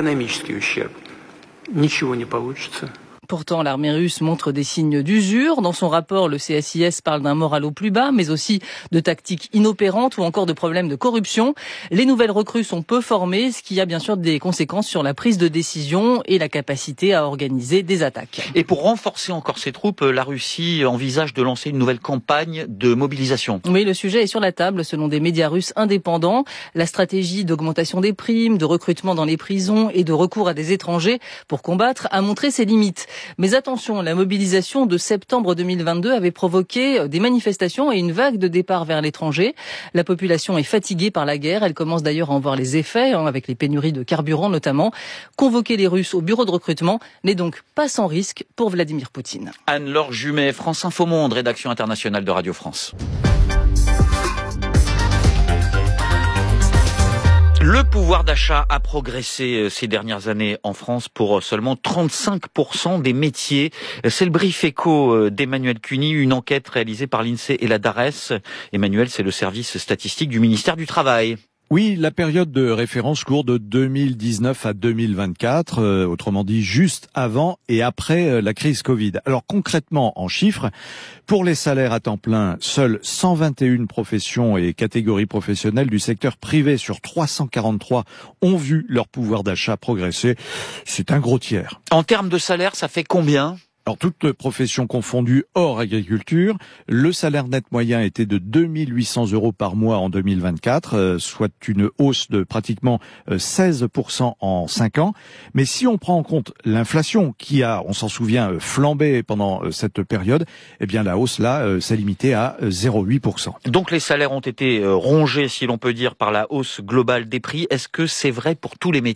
Pourtant, l'armée russe montre des signes d'usure. Dans son rapport, le CSIS parle d'un moral au plus bas, mais aussi de tactiques inopérantes ou encore de problèmes de corruption. Les nouvelles recrues sont peu formées, ce qui a bien sûr des conséquences sur la prise de décision et la capacité à organiser des attaques. Et pour renforcer encore ses troupes, la Russie envisage de lancer une nouvelle campagne de mobilisation. Oui, le sujet est sur la table selon des médias russes indépendants. La stratégie d'augmentation des primes, de recrutement dans les prisons et de recours à des étrangers pour combattre a montré ses limites. Mais attention, la mobilisation de septembre 2022 avait provoqué des manifestations et une vague de départ vers l'étranger. La population est fatiguée par la guerre. Elle commence d'ailleurs à en voir les effets, avec les pénuries de carburant notamment. Convoquer les Russes au bureau de recrutement n'est donc pas sans risque pour Vladimir Poutine. Anne-Laure Jumet, France Info Monde, rédaction internationale de Radio France. Le pouvoir d'achat a progressé ces dernières années en France pour seulement 35% des métiers. C'est le brief éco d'Emmanuel Cuny, une enquête réalisée par l'INSEE et la DARES. Emmanuel, c'est le service statistique du ministère du Travail. Oui, la période de référence court de 2019 à 2024, autrement dit juste avant et après la crise Covid. Alors concrètement, en chiffres, pour les salaires à temps plein, seules 121 professions et catégories professionnelles du secteur privé sur 343 ont vu leur pouvoir d'achat progresser. C'est un gros tiers. En termes de salaire, ça fait combien ? Alors, toutes professions confondues hors agriculture, le salaire net moyen était de 2 800 € par mois en 2024, soit une hausse de pratiquement 16% en 5 ans. Mais si on prend en compte l'inflation qui a, on s'en souvient, flambé pendant cette période, eh bien la hausse là s'est limitée à 0,8%. Donc les salaires ont été rongés, si l'on peut dire, par la hausse globale des prix. Est-ce que c'est vrai pour tous les métiers ?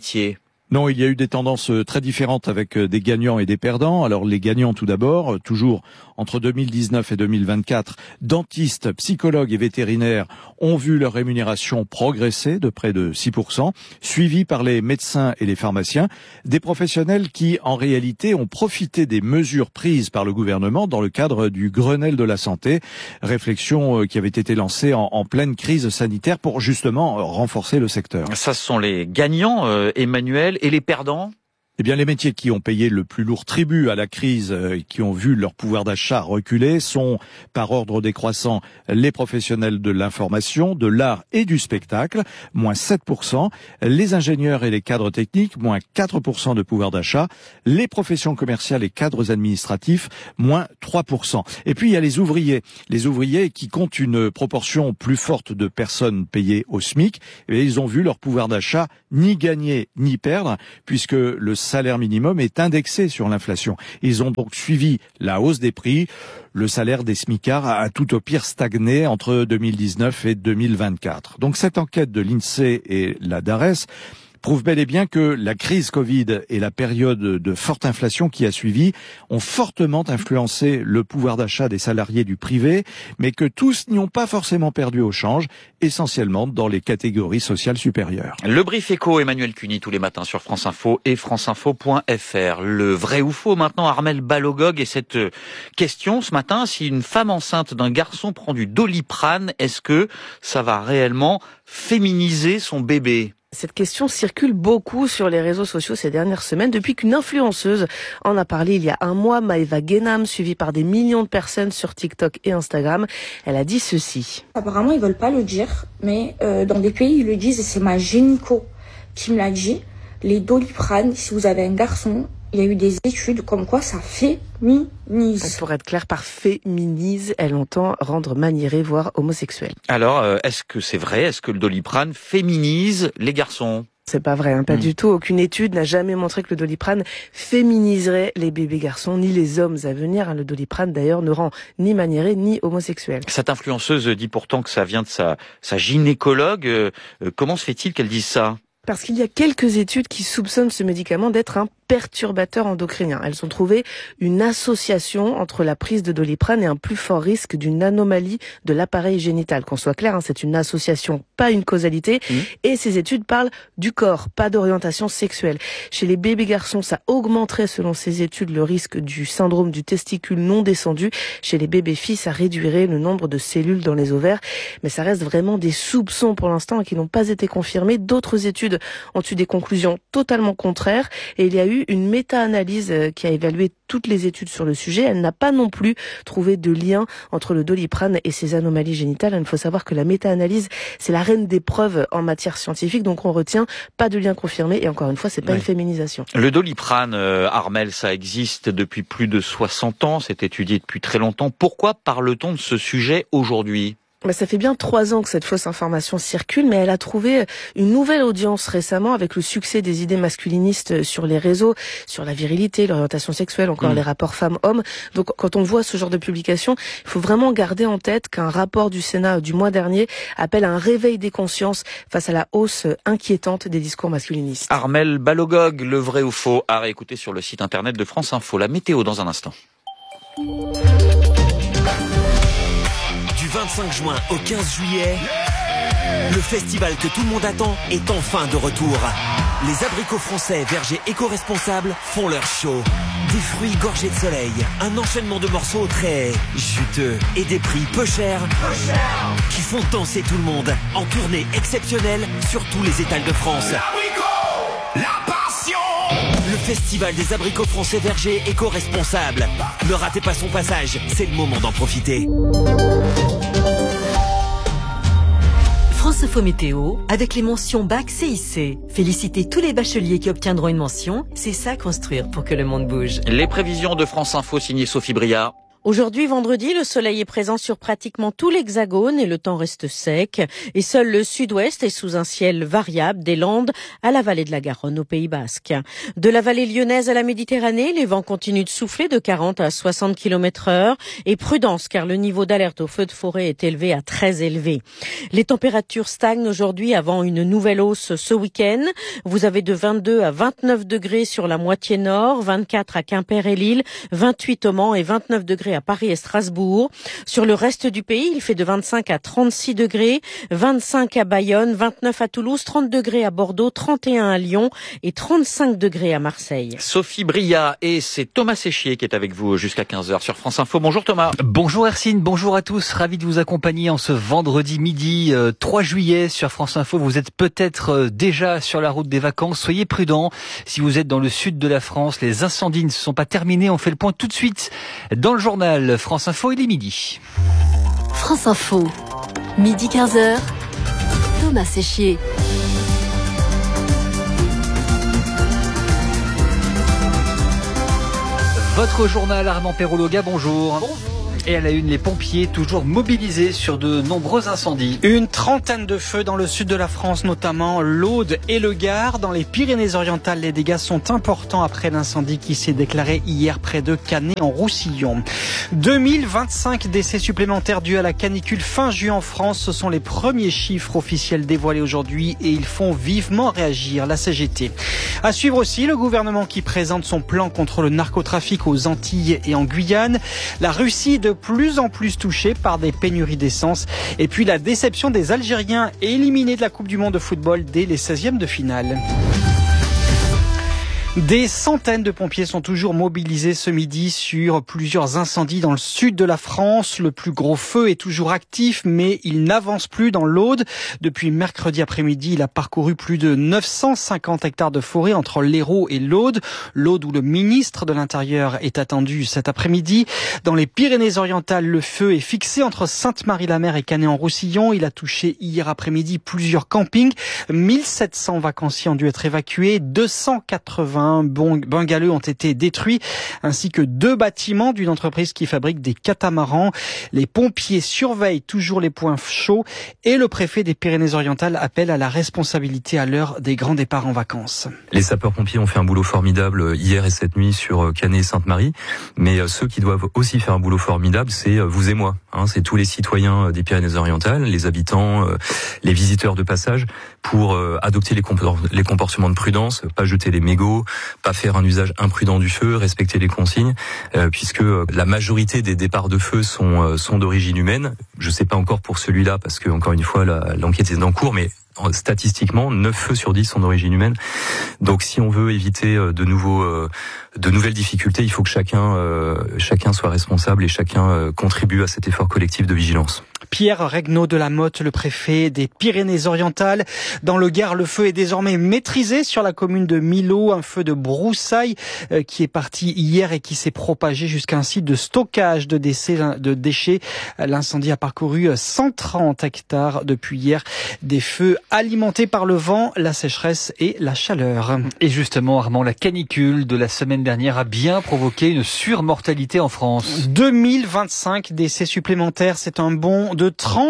Non, il y a eu des tendances très différentes avec des gagnants et des perdants. Alors les gagnants tout d'abord, toujours entre 2019 et 2024, dentistes, psychologues et vétérinaires ont vu leur rémunération progresser de près de 6%, suivis par les médecins et les pharmaciens, des professionnels qui en réalité ont profité des mesures prises par le gouvernement dans le cadre du Grenelle de la santé, réflexion qui avait été lancée en pleine crise sanitaire pour justement renforcer le secteur. Ça, ce sont les gagnants, Emmanuel. Et les perdants ? Eh bien, les métiers qui ont payé le plus lourd tribut à la crise, qui ont vu leur pouvoir d'achat reculer, sont, par ordre décroissant, les professionnels de l'information, de l'art et du spectacle, moins 7%, les ingénieurs et les cadres techniques, moins 4% de pouvoir d'achat, les professions commerciales et cadres administratifs, moins 3%. Et puis, il y a les ouvriers qui comptent une proportion plus forte de personnes payées au SMIC, et ils ont vu leur pouvoir d'achat ni gagner ni perdre, puisque le salaire minimum est indexé sur l'inflation. Ils ont donc suivi la hausse des prix. Le salaire des smicards a tout au pire stagné entre 2019 et 2024. Donc cette enquête de l'INSEE et la DARES prouve bel et bien que la crise Covid et la période de forte inflation qui a suivi ont fortement influencé le pouvoir d'achat des salariés du privé, mais que tous n'y ont pas forcément perdu au change, essentiellement dans les catégories sociales supérieures. Le Brief Éco, Emmanuel Cuny, tous les matins sur France Info et franceinfo.fr. Le vrai ou faux maintenant, Armelle Balogog, et cette question ce matin, si une femme enceinte d'un garçon prend du Doliprane, est-ce que ça va réellement féminiser son bébé ? Cette question circule beaucoup sur les réseaux sociaux ces dernières semaines depuis qu'une influenceuse en a parlé il y a un mois, Maëva Guénam, suivie par des millions de personnes sur TikTok et Instagram. Elle a dit ceci. Apparemment, ils veulent pas le dire, mais dans des pays, ils le disent et c'est ma gynéco qui me l'a dit. Les Doliprane, si vous avez un garçon, il y a eu des études comme quoi ça féminise. Pour être clair, par féminise, elle entend rendre maniéré, voire homosexuel. Alors, est-ce que c'est vrai ? Est-ce que le Doliprane féminise les garçons ? C'est pas vrai, pas du tout. Aucune étude n'a jamais montré que le Doliprane féminiserait les bébés garçons, ni les hommes à venir. Le Doliprane, d'ailleurs, ne rend ni maniéré, ni homosexuel. Cette influenceuse dit pourtant que ça vient de sa gynécologue. Comment se fait-il qu'elle dise ça ? Parce qu'il y a quelques études qui soupçonnent ce médicament d'être un perturbateur endocrinien. Elles ont trouvé une association entre la prise de Doliprane et un plus fort risque d'une anomalie de l'appareil génital. Qu'on soit clair, c'est une association, pas une causalité. Et ces études parlent du corps, pas d'orientation sexuelle. Chez les bébés garçons, ça augmenterait, selon ces études, le risque du syndrome du testicule non descendu. Chez les bébés filles, ça réduirait le nombre de cellules dans les ovaires. Mais ça reste vraiment des soupçons pour l'instant et qui n'ont pas été confirmés. D'autres études ont eu des conclusions totalement contraires. Et il y a eu une méta-analyse qui a évalué toutes les études sur le sujet. Elle n'a pas non plus trouvé de lien entre le Doliprane et ces anomalies génitales. Il faut savoir que la méta-analyse, c'est la reine des preuves en matière scientifique. Donc on retient pas de lien confirmé. Et encore une fois, c'est pas une féminisation. Le Doliprane, Armelle, ça existe depuis plus de 60 ans. C'est étudié depuis très longtemps. Pourquoi parle-t-on de ce sujet aujourd'hui ? Ça fait bien 3 ans que cette fausse information circule, mais elle a trouvé une nouvelle audience récemment avec le succès des idées masculinistes sur les réseaux, sur la virilité, l'orientation sexuelle, encore les rapports femmes-hommes. Donc quand on voit ce genre de publication, il faut vraiment garder en tête qu'un rapport du Sénat du mois dernier appelle à un réveil des consciences face à la hausse inquiétante des discours masculinistes. Armelle Balogog, le vrai ou faux, à réécouter sur le site internet de France Info. La météo dans un instant. Du 25 juin au 15 juillet, le festival que tout le monde attend est enfin de retour. Les abricots français vergers éco-responsables font leur show. Des fruits gorgés de soleil, un enchaînement de morceaux très juteux et des prix peu chers qui font danser tout le monde en tournée exceptionnelle sur tous les étals de France. La passion! Le festival des abricots français vergers éco-responsables. Ne ratez pas son passage, c'est le moment d'en profiter. France Info Météo, avec les mentions Bac CIC. Félicitez tous les bacheliers qui obtiendront une mention. C'est ça construire pour que le monde bouge. Les prévisions de France Info signées Sophie Briard. Aujourd'hui, vendredi, le soleil est présent sur pratiquement tout l'Hexagone et le temps reste sec. Et seul le sud-ouest est sous un ciel variable des Landes à la vallée de la Garonne au Pays Basque. De la vallée lyonnaise à la Méditerranée, les vents continuent de souffler de 40 à 60 km/h. Et prudence, car le niveau d'alerte au feu de forêt est élevé à très élevé. Les températures stagnent aujourd'hui avant une nouvelle hausse ce week-end. Vous avez de 22 à 29 degrés sur la moitié nord, 24 à Quimper et Lille, 28 au Mans et 29 degrés à Paris et Strasbourg. Sur le reste du pays, il fait de 25 à 36 degrés, 25 à Bayonne, 29 à Toulouse, 30 degrés à Bordeaux, 31 à Lyon et 35 degrés à Marseille. Sophie Bria et c'est Thomas Séchier qui est avec vous jusqu'à 15h sur France Info. Bonjour Thomas. Bonjour Hercine, bonjour à tous. Ravi de vous accompagner en ce vendredi midi 3 juillet sur France Info. Vous êtes peut-être déjà sur la route des vacances. Soyez prudents. Si vous êtes dans le sud de la France, les incendies ne sont pas terminés. On fait le point tout de suite dans le journal France Info, il est midi. France Info, midi 15h, Thomas Séchier. Votre journal, Armand Perrologa, bonjour. Bonjour. Et à la une, les pompiers toujours mobilisés sur de nombreux incendies. Une trentaine de feux dans le sud de la France, notamment l'Aude et le Gard. Dans les Pyrénées-Orientales, les dégâts sont importants après l'incendie qui s'est déclaré hier près de Canet en Roussillon. 2025 décès supplémentaires dus à la canicule fin juin en France. Ce sont les premiers chiffres officiels dévoilés aujourd'hui et ils font vivement réagir la CGT. À suivre aussi le gouvernement qui présente son plan contre le narcotrafic aux Antilles et en Guyane. La Russie de plus en plus touchée par des pénuries d'essence. Et puis la déception des Algériens éliminés de la Coupe du Monde de football dès les 16e de finale. Des centaines de pompiers sont toujours mobilisés ce midi sur plusieurs incendies dans le sud de la France. Le plus gros feu est toujours actif, mais il n'avance plus dans l'Aude. Depuis mercredi après-midi, il a parcouru plus de 950 hectares de forêt entre l'Hérault et l'Aude. L'Aude où le ministre de l'Intérieur est attendu cet après-midi. Dans les Pyrénées-Orientales, le feu est fixé entre Sainte-Marie-la-Mer et Canet-en-Roussillon. Il a touché hier après-midi plusieurs campings. 1700 vacanciers ont dû être évacués. 280 bungalows ont été détruits, ainsi que 2 bâtiments d'une entreprise qui fabrique des catamarans. Les pompiers surveillent toujours les points chauds et le préfet des Pyrénées-Orientales appelle à la responsabilité à l'heure des grands départs en vacances. Les sapeurs-pompiers ont fait un boulot formidable hier et cette nuit sur Canet et Sainte-Marie, mais ceux qui doivent aussi faire un boulot formidable, c'est vous et moi. C'est tous les citoyens des Pyrénées-Orientales, les habitants, les visiteurs de passage, pour adopter les comportements de prudence, pas jeter les mégots, pas faire un usage imprudent du feu, respecter les consignes, puisque la majorité des départs de feu sont d'origine humaine. Je sais pas encore pour celui-là, parce que encore une fois, l'enquête est en cours, mais statistiquement, 9 feux sur 10 sont d'origine humaine. Donc si on veut éviter de nouvelles difficultés, il faut que chacun soit responsable et chacun contribue à cet effort collectif de vigilance. Pierre Regnault de la Motte, le préfet des Pyrénées-Orientales. Dans le Gard, le feu est désormais maîtrisé sur la commune de Millau, un feu de broussailles qui est parti hier et qui s'est propagé jusqu'à un site de stockage de déchets. L'incendie a parcouru 130 hectares depuis hier. Des feux alimentés par le vent, la sécheresse et la chaleur. Et justement, Armand, la canicule de la semaine dernière a bien provoqué une surmortalité en France. 2025 décès supplémentaires, c'est un bond de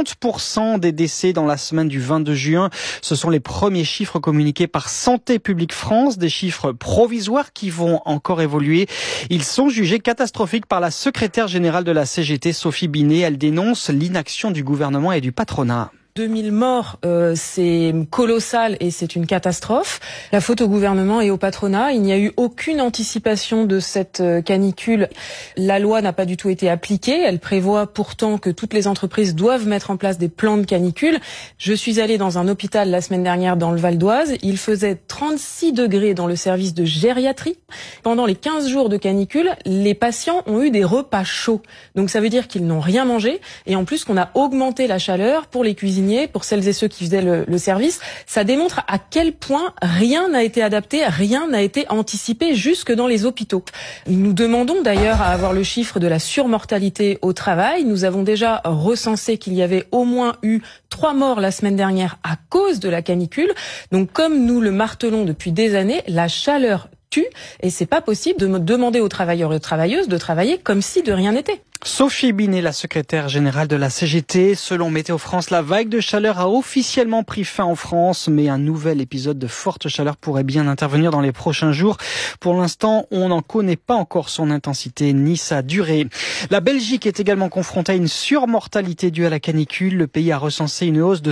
30% des décès dans la semaine du 22 juin. Ce sont les premiers chiffres communiqués par Santé publique France, des chiffres provisoires qui vont encore évoluer. Ils sont jugés catastrophiques par la secrétaire générale de la CGT, Sophie Binet. Elle dénonce l'inaction du gouvernement et du patronat. 2000 morts, c'est colossal et c'est une catastrophe. La faute au gouvernement et au patronat. Il n'y a eu aucune anticipation de cette canicule. La loi n'a pas du tout été appliquée. Elle prévoit pourtant que toutes les entreprises doivent mettre en place des plans de canicule. Je suis allée dans un hôpital la semaine dernière dans le Val d'Oise. Il faisait 36 degrés dans le service de gériatrie. Pendant les 15 jours de canicule, les patients ont eu des repas chauds. Donc ça veut dire qu'ils n'ont rien mangé. Et en plus qu'on a augmenté la chaleur pour les cuisiniers, pour celles et ceux qui faisaient le service. Ça démontre à quel point rien n'a été adapté, rien n'a été anticipé jusque dans les hôpitaux. Nous demandons d'ailleurs à avoir le chiffre de la surmortalité au travail. Nous avons déjà recensé qu'il y avait au moins eu 3 morts la semaine dernière à cause de la canicule. Donc comme nous le martelons depuis des années, la chaleur tue et c'est pas possible de demander aux travailleurs et aux travailleuses de travailler comme si de rien n'était. Sophie Binet, la secrétaire générale de la CGT. Selon Météo France, la vague de chaleur a officiellement pris fin en France, mais un nouvel épisode de forte chaleur pourrait bien intervenir dans les prochains jours. Pour l'instant, on n'en connaît pas encore son intensité ni sa durée. La Belgique est également confrontée à une surmortalité due à la canicule. Le pays a recensé une hausse de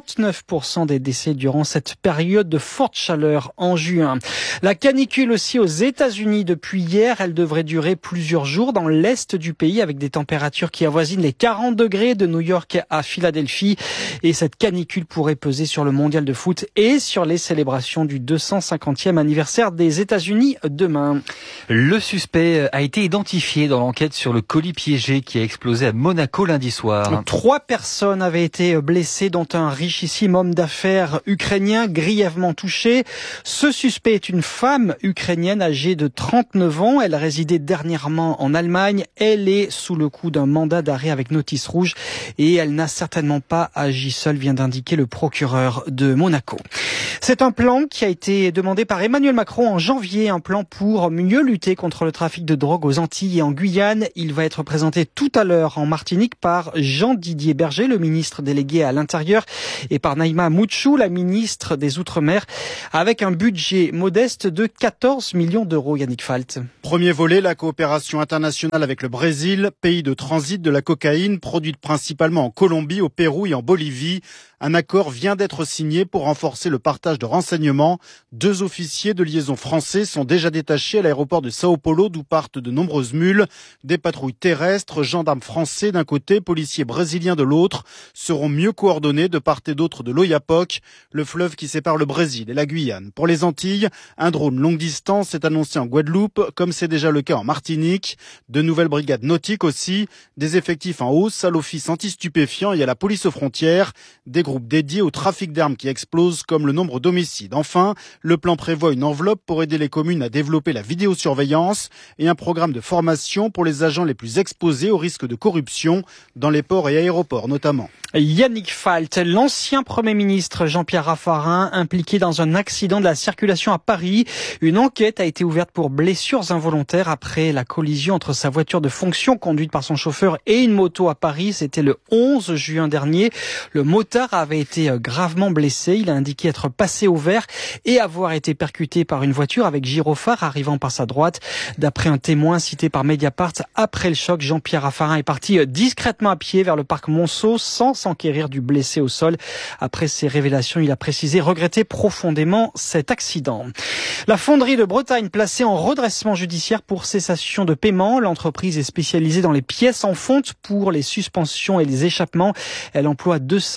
39% des décès durant cette période de forte chaleur en juin. La canicule aussi aux États-Unis depuis hier. Elle devrait durer plusieurs jours dans l'est du pays avec des températures qui avoisinent les 40 degrés de New York à Philadelphie. Et cette canicule pourrait peser sur le mondial de foot et sur les célébrations du 250e anniversaire des États-Unis demain. Le suspect a été identifié dans l'enquête sur le colis piégé qui a explosé à Monaco lundi soir. 3 personnes avaient été blessées, dont un richissime homme d'affaires ukrainien grièvement touché. Ce suspect est une femme ukrainienne âgée de 39 ans. Elle résidait dernièrement en Allemagne. Elle est sous le coup d'un mandat d'arrêt avec notice rouge et elle n'a certainement pas agi seule, vient d'indiquer le procureur de Monaco. C'est un plan qui a été demandé par Emmanuel Macron en janvier, un plan pour mieux lutter contre le trafic de drogue aux Antilles et en Guyane. Il va être présenté tout à l'heure en Martinique par Jean-Didier Berger, le ministre délégué à l'Intérieur, et par Naïma Mouchou, la ministre des Outre-mer, avec un budget modeste de 14 millions d'euros. Yannick Falt. Premier volet, la coopération internationale avec le Brésil, pays de transit de la cocaïne, produite principalement en Colombie, au Pérou et en Bolivie. Un accord vient d'être signé pour renforcer le partage de renseignements. 2 officiers de liaison français sont déjà détachés à l'aéroport de Sao Paulo, d'où partent de nombreuses mules. Des patrouilles terrestres, gendarmes français d'un côté, policiers brésiliens de l'autre, seront mieux coordonnés de part et d'autre de l'Oyapock, le fleuve qui sépare le Brésil et la Guyane. Pour les Antilles, un drone longue distance est annoncé en Guadeloupe, comme c'est déjà le cas en Martinique. De nouvelles brigades nautiques aussi, des effectifs en hausse à l'office anti-stupéfiants et à la police aux frontières, des groupes dédiés au trafic d'armes qui explosent, comme le nombre d'homicides. Enfin, le plan prévoit une enveloppe pour aider les communes à développer la vidéosurveillance et un programme de formation pour les agents les plus exposés au risque de corruption, dans les ports et aéroports notamment. Yannick Falt, l'ancien Premier ministre Jean-Pierre Raffarin, impliqué dans un accident de la circulation à Paris. Une enquête a été ouverte pour blessures involontaires après la collision entre sa voiture de fonction conduite par son chauffeur et une moto à Paris. C'était le 11 juin dernier. Le motard avait été gravement blessé. Il a indiqué être passé au vert et avoir été percuté par une voiture avec gyrophare arrivant par sa droite. D'après un témoin cité par Mediapart, après le choc, Jean-Pierre Raffarin est parti discrètement à pied vers le parc Monceau sans s'enquérir du blessé au sol. Après ces révélations, il a précisé regretter profondément cet accident. La fonderie de Bretagne placée en redressement judiciaire pour cessation de paiement. L'entreprise est spécialisée dans les pièces en fonte pour les suspensions et les échappements. Elle emploie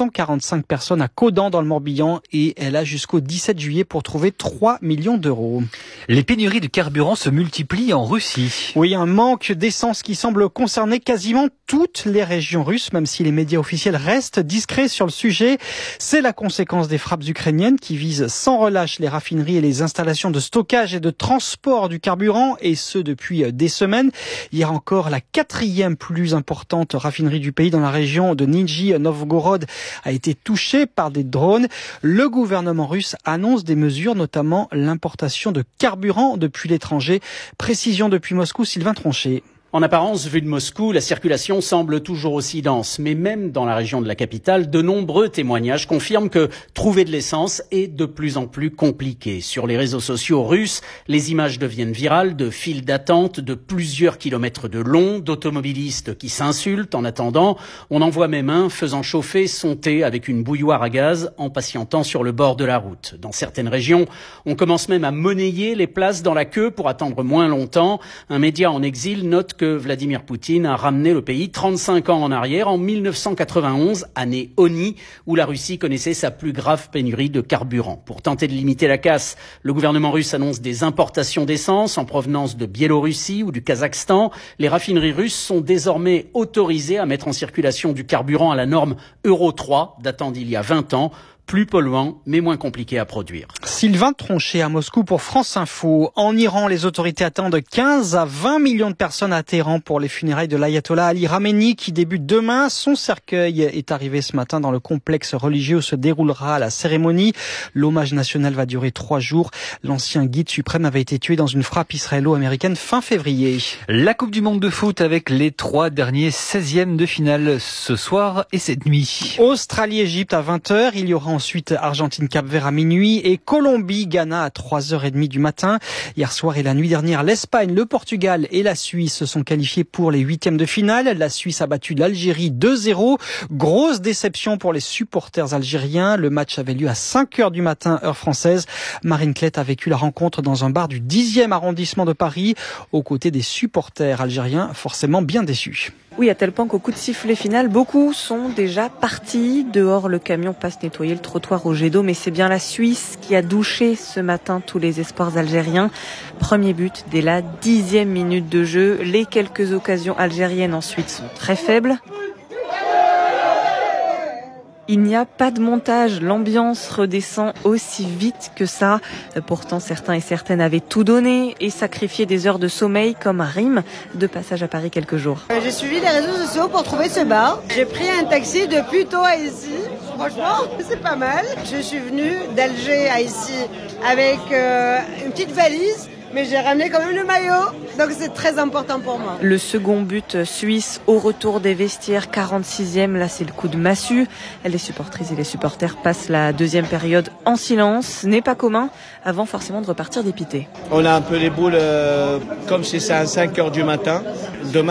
245 personnes à Caudan dans le Morbihan et elle a jusqu'au 17 juillet pour trouver 3 millions d'euros. Les pénuries de carburant se multiplient en Russie. Oui, un manque d'essence qui semble concerner quasiment toutes les régions russes, même si les médias officiels restent discrets sur le sujet. C'est la conséquence des frappes ukrainiennes qui visent sans relâche les raffineries et les installations de stockage et de transport du carburant, et ce depuis des semaines. Hier encore, la 4e plus importante raffinerie du pays dans la région de Nijni Novgorod a été touchée par des drones. Le gouvernement russe annonce des mesures, notamment l'importation de carburant depuis l'étranger. Précision depuis Moscou, Sylvain Tronchet. En apparence, vu de Moscou, la circulation semble toujours aussi dense. Mais même dans la région de la capitale, de nombreux témoignages confirment que trouver de l'essence est de plus en plus compliqué. Sur les réseaux sociaux russes, les images deviennent virales de files d'attente de plusieurs kilomètres de long, d'automobilistes qui s'insultent en attendant. On en voit même un faisant chauffer son thé avec une bouilloire à gaz en patientant sur le bord de la route. Dans certaines régions, on commence même à monnayer les places dans la queue pour attendre moins longtemps. Un média en exil note que Vladimir Poutine a ramené le pays 35 ans en arrière, en 1991, année Oni, où la Russie connaissait sa plus grave pénurie de carburant. Pour tenter de limiter la casse, le gouvernement russe annonce des importations d'essence en provenance de Biélorussie ou du Kazakhstan. Les raffineries russes sont désormais autorisées à mettre en circulation du carburant à la norme Euro 3, datant d'il y a 20 ans. plus polluant mais moins compliqué à produire. Sylvain Tronchet à Moscou pour France Info. En Iran, les autorités attendent 15 à 20 millions de personnes à Téhéran pour les funérailles de l'ayatollah Ali Khamenei qui débute demain. Son cercueil est arrivé ce matin dans le complexe religieux où se déroulera la cérémonie. L'hommage national va durer 3 jours. L'ancien guide suprême avait été tué dans une frappe israélo-américaine fin février. La Coupe du Monde de foot avec les 3 derniers 16e de finale ce soir et cette nuit. Australie-Égypte à 20h. Il y aura ensuite Argentine-Cap-Vert à minuit et Colombie-Ghana à 3h30 du matin. Hier soir et la nuit dernière, l'Espagne, le Portugal et la Suisse se sont qualifiés pour les 8e de finale. La Suisse a battu l'Algérie 2-0. Grosse déception pour les supporters algériens. Le match avait lieu à 5h du matin, heure française. Marine Klett a vécu la rencontre dans un bar du 10e arrondissement de Paris, aux côtés des supporters algériens, forcément bien déçus. Oui, à tel point qu'au coup de sifflet final, beaucoup sont déjà partis. Dehors, le camion passe nettoyer le trottoir au jet d'eau, mais c'est bien la Suisse qui a douché ce matin tous les espoirs algériens. Premier but dès la 10e minute de jeu. Les quelques occasions algériennes ensuite sont très faibles. Il n'y a pas de montage, l'ambiance redescend aussi vite que ça. Pourtant, certains et certaines avaient tout donné et sacrifié des heures de sommeil comme Rime, de passage à Paris quelques jours. J'ai suivi les réseaux sociaux pour trouver ce bar. J'ai pris un taxi depuis tôt à ici. Franchement, c'est pas mal. Je suis venue d'Alger à ici avec une petite valise. Mais j'ai ramené quand même le maillot, donc c'est très important pour moi. Le second but suisse au retour des vestiaires, 46e, là c'est le coup de massue. Les supportrices et les supporters passent la deuxième période en silence, ce n'est pas commun, avant forcément de repartir dépité. On a un peu les boules comme si c'est à 5h du matin. Demain,